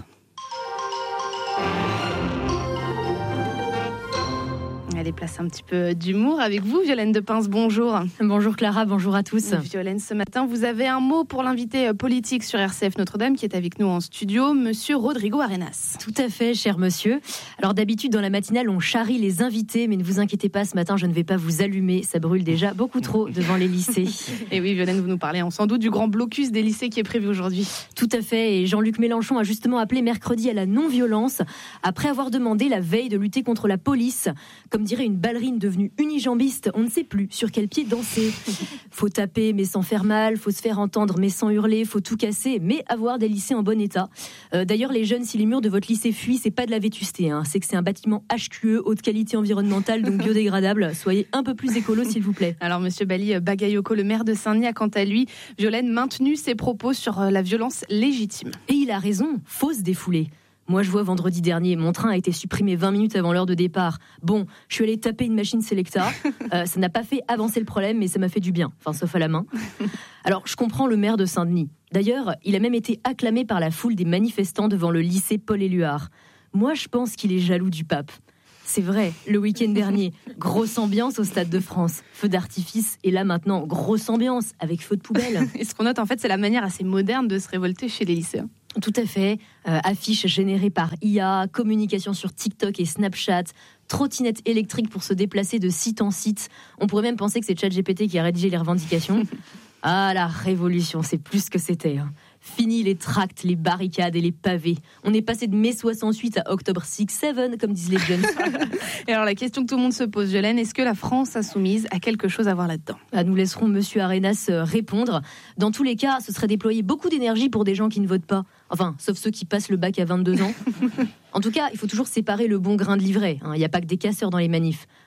Allez, place un petit peu d'humour avec vous, Violaine Depince, bonjour. Bonjour Clara, bonjour à tous. Violaine, ce matin, vous avez un mot pour l'invité politique sur R C F Notre-Dame qui est avec nous en studio, monsieur Rodrigo Arenas. Tout à fait, cher monsieur. Alors d'habitude, dans la matinale, on charrie les invités, mais ne vous inquiétez pas, ce matin, je ne vais pas vous allumer, ça brûle déjà beaucoup trop devant les lycées. Et oui, Violaine, vous nous parlez hein, sans doute du grand blocus des lycées qui est prévu aujourd'hui. Tout à fait, et Jean-Luc Mélenchon a justement appelé mercredi à la non-violence, après avoir demandé la veille de lutter contre la police. Comme dirait une ballerine devenue unijambiste, on ne sait plus sur quel pied danser. Faut taper mais sans faire mal, faut se faire entendre mais sans hurler, faut tout casser mais avoir des lycées en bon état. Euh, d'ailleurs, les jeunes, si les murs de votre lycée fuient, c'est pas de la vétusté, hein. C'est que c'est un bâtiment H Q E, haute qualité environnementale, donc biodégradable. Soyez un peu plus écolo, s'il vous plaît. Alors, monsieur Bali Bagayoko, le maire de Saint-Denis, a quant à lui, Violaine, maintenu ses propos sur la violence légitime. Et il a raison, faut se défouler. Moi, je vois vendredi dernier, mon train a été supprimé vingt minutes avant l'heure de départ. Bon, je suis allée taper une machine Selecta. Euh, ça n'a pas fait avancer le problème, mais ça m'a fait du bien. Enfin, sauf à la main. Alors, je comprends le maire de Saint-Denis. D'ailleurs, il a même été acclamé par la foule des manifestants devant le lycée Paul-Éluard. Moi, je pense qu'il est jaloux du pape. C'est vrai, le week-end dernier, grosse ambiance au Stade de France. Feu d'artifice, et là maintenant, grosse ambiance avec feu de poubelle. Et ce qu'on note, en fait, c'est la manière assez moderne de se révolter chez les lycéens. Tout à fait. Euh, affiches générées par I A, communication sur TikTok et Snapchat, trottinette électrique pour se déplacer de site en site. On pourrait même penser que c'est ChatGPT qui a rédigé les revendications. Ah, la révolution, c'est plus ce que c'était. Hein. Fini les tracts, les barricades et les pavés. On est passé de mai soixante-huit à octobre six sept, comme disent les jeunes. Et alors la question que tout le monde se pose, Violaine, est-ce que la France insoumise a quelque chose à voir là-dedans ? Ah, nous laisserons monsieur Arenas répondre. Dans tous les cas, ce serait déployer beaucoup d'énergie pour des gens qui ne votent pas. Enfin, sauf ceux qui passent le bac à vingt-deux ans. En tout cas, il faut toujours séparer le bon grain de l'ivraie. Il n'y a pas que des casseurs dans les manifs.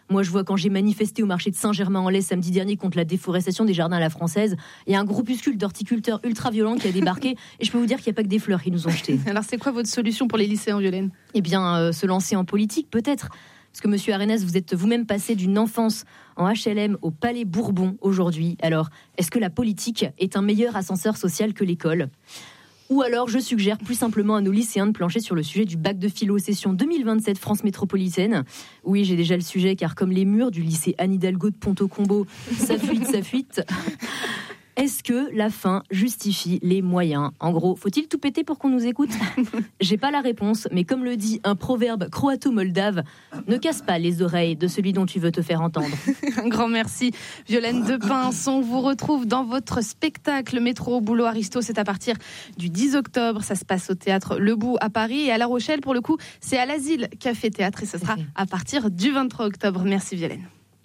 Moi, je vois quand j'ai manifesté au marché de Saint-Germain-en-Laye samedi dernier contre la déforestation des jardins à la française, il y a un groupuscule d'horticulteurs ultra-violents qui a débarqué et je peux vous dire qu'il n'y a pas que des fleurs qui nous ont jetés. Alors, c'est quoi votre solution pour les lycéens, Violaine ? Eh bien, euh, se lancer en politique, peut-être. Parce que, monsieur Arenas, vous êtes vous-même passé d'une enfance en H L M au Palais Bourbon aujourd'hui. Alors, est-ce que la politique est un meilleur ascenseur social que l'école ? Ou alors, je suggère plus simplement à nos lycéens de plancher sur le sujet du bac de philo session deux mille vingt-sept France métropolitaine. Oui, j'ai déjà le sujet, car comme les murs du lycée Anne Hidalgo de Ponto-Combo, ça fuite, ça fuite. Est-ce que la fin justifie les moyens ? En gros, faut-il tout péter pour qu'on nous écoute ? J'ai pas la réponse, mais comme le dit un proverbe croato-moldave, ne casse pas les oreilles de celui dont tu veux te faire entendre. Un grand merci, Violaine Depince. On vous retrouve dans votre spectacle Métro au boulot Aristo. C'est à partir du dix octobre. Ça se passe au théâtre Le Bout à Paris et à La Rochelle. Pour le coup, c'est à l'Asile Café Théâtre et ce sera à partir du vingt-trois octobre. Merci, Violaine.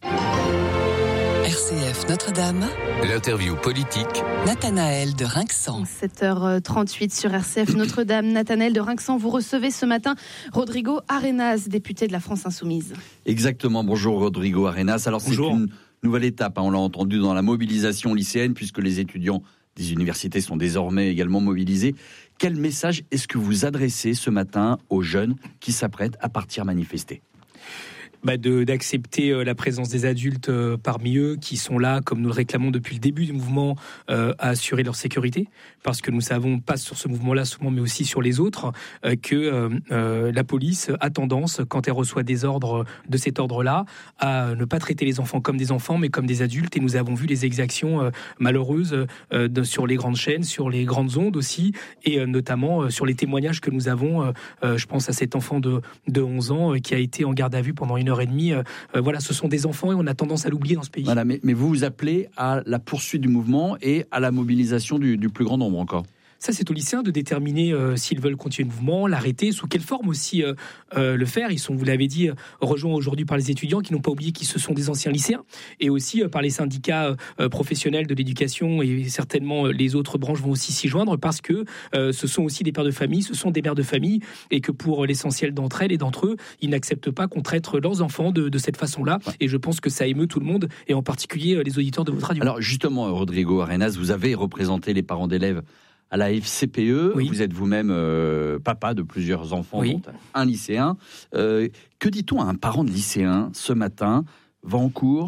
R C F Notre-Dame. L'interview politique. Nathanaël de Rinxan. sept heures trente-huit sur R C F Notre-Dame. Nathanaël de Rinxan, vous recevez ce matin Rodrigo Arenas, député de la France Insoumise. Exactement, bonjour Rodrigo Arenas. Alors bonjour. C'est une nouvelle étape, hein, on l'a entendu, dans la mobilisation lycéenne, puisque les étudiants des universités sont désormais également mobilisés. Quel message est-ce que vous adressez ce matin aux jeunes qui s'apprêtent à partir manifester ? Bah de, d'accepter la présence des adultes parmi eux qui sont là, comme nous le réclamons depuis le début du mouvement, euh, à assurer leur sécurité, parce que nous savons, pas sur ce mouvement-là souvent, mais aussi sur les autres, euh, que euh, euh, la police a tendance, quand elle reçoit des ordres de cet ordre-là, à ne pas traiter les enfants comme des enfants, mais comme des adultes, et nous avons vu les exactions euh, malheureuses euh, de, sur les grandes chaînes, sur les grandes ondes aussi, et euh, notamment euh, sur les témoignages que nous avons, euh, euh, je pense à cet enfant de, de onze ans euh, qui a été en garde à vue pendant une heure et demie. Euh, euh, voilà, ce sont des enfants et on a tendance à l'oublier dans ce pays. Voilà, mais, mais vous vous appelez à la poursuite du mouvement et à la mobilisation du, du plus grand nombre encore. Ça, c'est aux lycéens de déterminer euh, s'ils veulent continuer le mouvement, l'arrêter, sous quelle forme aussi euh, euh, le faire. Ils sont, vous l'avez dit, euh, rejoints aujourd'hui par les étudiants qui n'ont pas oublié qu'ils ce sont des anciens lycéens, et aussi euh, par les syndicats euh, professionnels de l'éducation, et certainement euh, les autres branches vont aussi s'y joindre, parce que euh, ce sont aussi des pères de famille, ce sont des mères de famille, et que pour l'essentiel d'entre elles et d'entre eux, ils n'acceptent pas qu'on traite leurs enfants de, de cette façon-là, et je pense que ça émeut tout le monde, et en particulier euh, les auditeurs de votre radio. Alors justement, Rodrigo Arenas, vous avez représenté les parents d'élèves à la F C P E, oui. Vous êtes vous-même euh, papa de plusieurs enfants, oui. Dont un lycéen. Euh, que dit-on à un parent de lycéen ce matin ? Va en cours,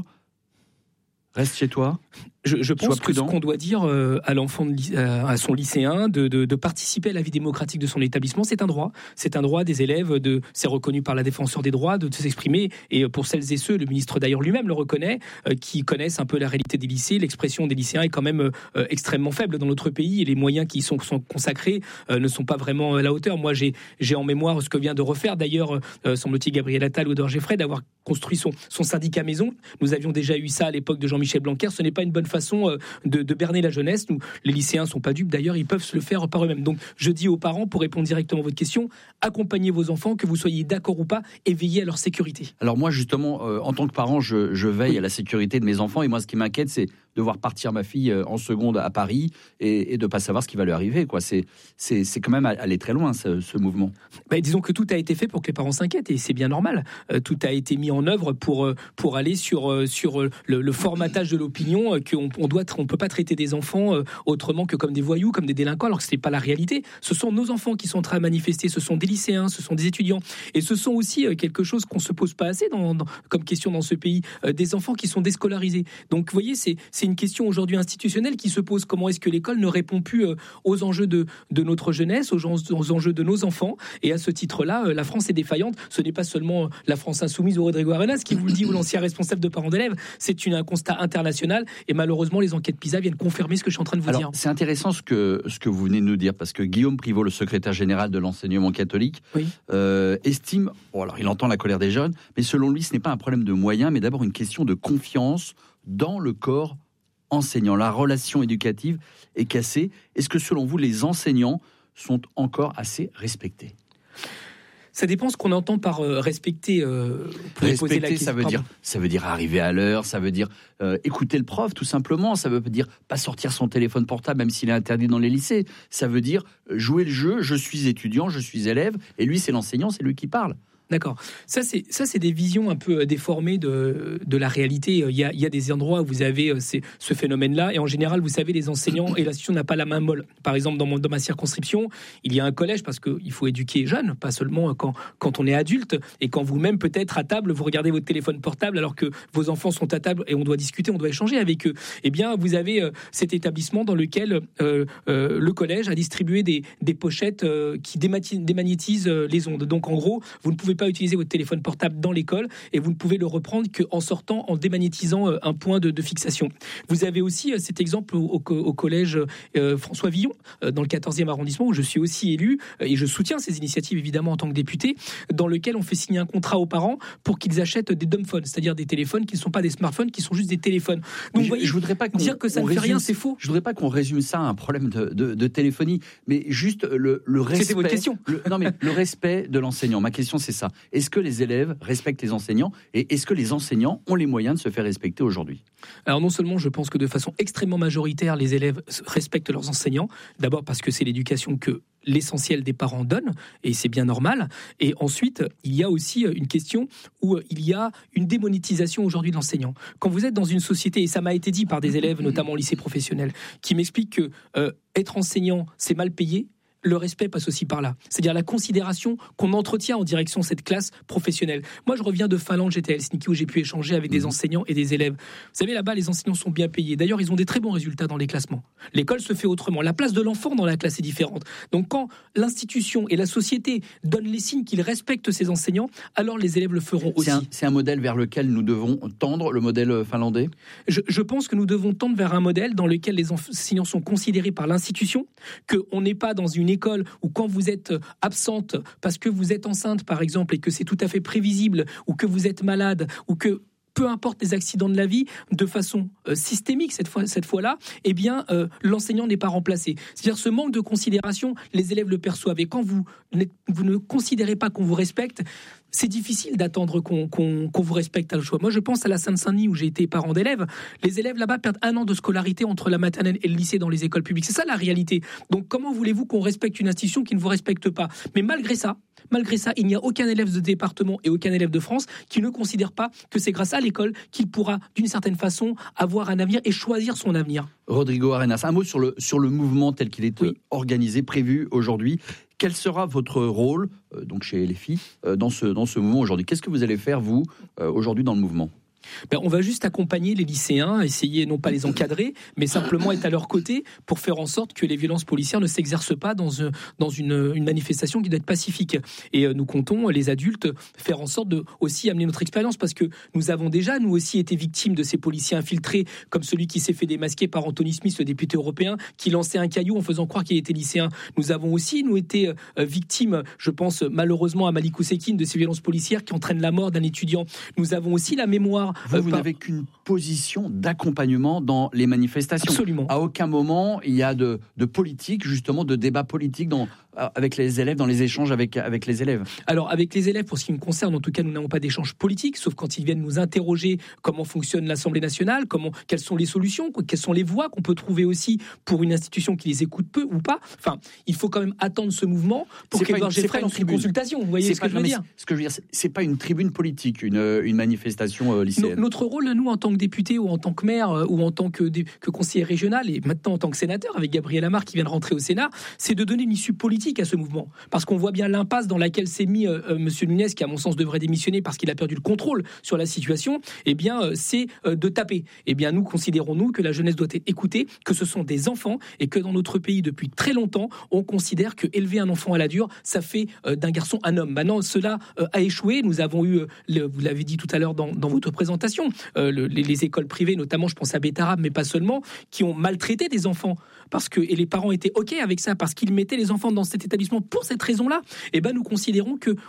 reste chez toi ? Je, je pense que ce qu'on doit dire euh, à l'enfant, de, euh, à son lycéen, de, de, de participer à la vie démocratique de son établissement, c'est un droit. C'est un droit des élèves, de, c'est reconnu par la défenseur des droits, de, de s'exprimer. Et pour celles et ceux, le ministre d'ailleurs lui-même le reconnaît, euh, qui connaissent un peu la réalité des lycées, l'expression des lycéens est quand même euh, extrêmement faible dans notre pays, et les moyens qui y sont, sont consacrés euh, ne sont pas vraiment à la hauteur. Moi, j'ai, j'ai en mémoire ce que vient de refaire d'ailleurs, euh, semble-t-il, Gabriel Attal ou Edouard Geffray, d'avoir construit son, son syndicat maison. Nous avions déjà eu ça à l'époque de Jean-Michel Blanquer. Ce n'est pas une bonne façon de, de berner la jeunesse. Nous, les lycéens ne sont pas dupes, d'ailleurs, ils peuvent se le faire par eux-mêmes. Donc, je dis aux parents, pour répondre directement à votre question, accompagnez vos enfants, que vous soyez d'accord ou pas, et veillez à leur sécurité. Alors moi, justement, euh, en tant que parent, je, je veille oui. à la sécurité de mes enfants, et moi, ce qui m'inquiète, c'est de voir partir ma fille en seconde à Paris et, et de ne pas savoir ce qui va lui arriver, quoi. C'est, c'est, c'est quand même aller très loin, ce, ce mouvement. Ben, disons que tout a été fait pour que les parents s'inquiètent, et c'est bien normal. Euh, tout a été mis en œuvre pour, pour aller sur, sur le, le formatage de l'opinion, euh, qu'on on doit, on peut pas traiter des enfants euh, autrement que comme des voyous, comme des délinquants, alors que ce n'est pas la réalité. Ce sont nos enfants qui sont en train de manifester, ce sont des lycéens, ce sont des étudiants, et ce sont aussi euh, quelque chose qu'on se pose pas assez dans, dans, comme question dans ce pays, euh, des enfants qui sont déscolarisés. Donc, vous voyez, c'est, c'est une question aujourd'hui institutionnelle qui se pose. Comment est-ce que l'école ne répond plus euh, aux enjeux de, de notre jeunesse, aux, aux enjeux de nos enfants? Et à ce titre-là, euh, la France est défaillante. Ce n'est pas seulement la France insoumise ou Rodrigo Arenas qui vous le dit, ou l'ancien responsable de parents d'élèves. C'est une, un constat international, et malheureusement, les enquêtes PISA viennent confirmer ce que je suis en train de vous Alors, dire. C'est intéressant ce que, ce que vous venez de nous dire, parce que Guillaume Privot, le secrétaire général de l'enseignement catholique, oui. euh, estime, bon, alors il entend la colère des jeunes, mais selon lui, ce n'est pas un problème de moyens, mais d'abord une question de confiance dans le corps enseignant. La relation éducative est cassée. Est-ce que selon vous, les enseignants sont encore assez respectés ? Ça dépend ce qu'on entend par euh, respecter. Euh, respecter, la question, ça veut dire, ça veut dire arriver à l'heure, ça veut dire euh, écouter le prof, tout simplement. Ça veut dire pas sortir son téléphone portable, même s'il est interdit dans les lycées. Ça veut dire jouer le jeu. Je suis étudiant, je suis élève, et lui, c'est l'enseignant, c'est lui qui parle. D'accord. Ça c'est ça c'est des visions un peu déformées de de la réalité. Il y a il y a des endroits où vous avez c'est, ce phénomène-là et en général vous savez les enseignants et l'institution n'a pas la main molle. Par exemple dans mon dans ma circonscription il y a un collège parce que il faut éduquer les jeunes, pas seulement quand quand on est adulte et quand vous-même peut-être à table vous regardez votre téléphone portable alors que vos enfants sont à table et on doit discuter, on doit échanger avec eux. Eh bien vous avez euh, cet établissement dans lequel euh, euh, le collège a distribué des des pochettes euh, qui démati- démagnétisent euh, les ondes. Donc en gros vous ne pouvez pas utiliser votre téléphone portable dans l'école et vous ne pouvez le reprendre qu'en sortant, en démagnétisant un point de, de fixation. Vous avez aussi cet exemple au, au, au collège euh, François Villon, euh, dans le quatorzième arrondissement, où je suis aussi élu, euh, et je soutiens ces initiatives évidemment en tant que député, dans lequel on fait signer un contrat aux parents pour qu'ils achètent des dumbphones, c'est-à-dire des téléphones qui ne sont pas des smartphones, qui sont juste des téléphones. Donc vous voyez, je voudrais pas dire que ça ne fait rien, c'est faux. Je voudrais pas qu'on résume ça à un problème de, de, de téléphonie, mais juste le, le respect. C'était votre question. Le, non mais le respect de l'enseignant. Ma question c'est ça. Est-ce que les élèves respectent les enseignants et est-ce que les enseignants ont les moyens de se faire respecter aujourd'hui ? Alors non seulement je pense que de façon extrêmement majoritaire les élèves respectent leurs enseignants, d'abord parce que c'est l'éducation que l'essentiel des parents donnent et c'est bien normal, et ensuite il y a aussi une question où il y a une démonétisation aujourd'hui de l'enseignant. Quand vous êtes dans une société, et ça m'a été dit par des élèves notamment au lycée professionnel qui m'expliquent que euh, être enseignant c'est mal payé, le respect passe aussi par là. C'est-à-dire la considération qu'on entretient en direction de cette classe professionnelle. Moi, je reviens de Finlande, j'étais à Helsinki où j'ai pu échanger avec des enseignants et des élèves. Vous savez, là-bas, les enseignants sont bien payés. D'ailleurs, ils ont des très bons résultats dans les classements. L'école se fait autrement. La place de l'enfant dans la classe est différente. Donc, quand l'institution et la société donnent les signes qu'ils respectent ces enseignants, alors les élèves le feront aussi. C'est un, c'est un modèle vers lequel nous devons tendre, le modèle finlandais ? je, je pense que nous devons tendre vers un modèle dans lequel les enseignants sont considérés par l'institution, qu'on n'est pas dans une école où quand vous êtes absente parce que vous êtes enceinte par exemple et que c'est tout à fait prévisible, ou que vous êtes malade, ou que peu importe les accidents de la vie, de façon euh, systémique cette fois, cette fois-là, eh bien euh, l'enseignant n'est pas remplacé. C'est-à-dire ce manque de considération, les élèves le perçoivent. Et quand vous, vous ne considérez pas qu'on vous respecte, c'est difficile d'attendre qu'on, qu'on, qu'on vous respecte à le choix. Moi, je pense à la Seine-Saint-Denis où j'ai été parent d'élèves. Les élèves là-bas perdent un an de scolarité entre la maternelle et le lycée dans les écoles publiques. C'est ça la réalité. Donc, comment voulez-vous qu'on respecte une institution qui ne vous respecte pas ? Mais malgré ça, malgré ça, il n'y a aucun élève de département et aucun élève de France qui ne considère pas que c'est grâce à l'école qu'il pourra, d'une certaine façon, avoir un avenir et choisir son avenir. Rodrigo Arenas, un mot sur le, sur le mouvement tel qu'il est oui. organisé, prévu aujourd'hui. Quel sera votre rôle, euh, donc chez L F I, euh, dans, ce, dans ce mouvement aujourd'hui ? Qu'est-ce que vous allez faire, vous, euh, aujourd'hui dans le mouvement ? Ben, on va juste accompagner les lycéens, essayer non pas les encadrer, mais simplement être à leur côté pour faire en sorte que les violences policières ne s'exercent pas dans, un, dans une, une manifestation qui doit être pacifique. Et euh, nous comptons, les adultes, faire en sorte de aussi amener notre expérience, parce que nous avons déjà, nous aussi, été victimes de ces policiers infiltrés, comme celui qui s'est fait démasquer par Anthony Smith, le député européen, qui lançait un caillou en faisant croire qu'il était lycéen. Nous avons aussi, nous, été euh, victimes, je pense malheureusement à Malik Oussekine, de ces violences policières qui entraînent la mort d'un étudiant. Nous avons aussi la mémoire. Vous, vous n'avez qu'une position d'accompagnement dans les manifestations. Absolument. À aucun moment, il y a de, de politique, justement, de débat politique dans, avec les élèves, dans les échanges avec, avec les élèves. Alors, avec les élèves, pour ce qui me concerne, en tout cas, nous n'avons pas d'échange politique, sauf quand ils viennent nous interroger comment fonctionne l'Assemblée nationale, comment, quelles sont les solutions, quelles sont les voies qu'on peut trouver aussi pour une institution qui les écoute peu ou pas. Enfin, il faut quand même attendre ce mouvement pour qu'Édouard Geffray lance une consultation. Vous voyez c'est ce pas, que je veux dire ? Ce que je veux dire, c'est, c'est pas une tribune politique, une, une manifestation euh, lycéenne. No, notre rôle, nous, en tant que député ou en tant que maire ou en tant que, que conseiller régional et maintenant en tant que sénateur avec Gabriel Amar qui vient de rentrer au Sénat, c'est de donner une issue politique à ce mouvement. Parce qu'on voit bien l'impasse dans laquelle s'est mis euh, euh, Monsieur Nunes, qui à mon sens devrait démissionner parce qu'il a perdu le contrôle sur la situation. Eh bien, euh, c'est euh, de taper. Eh bien, nous considérons, nous, que la jeunesse doit être écoutée, que ce sont des enfants et que dans notre pays, depuis très longtemps, on considère que élever un enfant à la dure, ça fait euh, d'un garçon un homme. Maintenant, cela euh, a échoué. Nous avons eu, euh, le, vous l'avez dit tout à l'heure dans, dans votre présentation, euh, le, les, les écoles privées, notamment, je pense à Bétarab, mais pas seulement, qui ont maltraité des enfants. Parce que, et les parents étaient OK avec ça, parce qu'ils mettaient les enfants dans cet établissement pour cette raison-là. Et ben, nous considérons que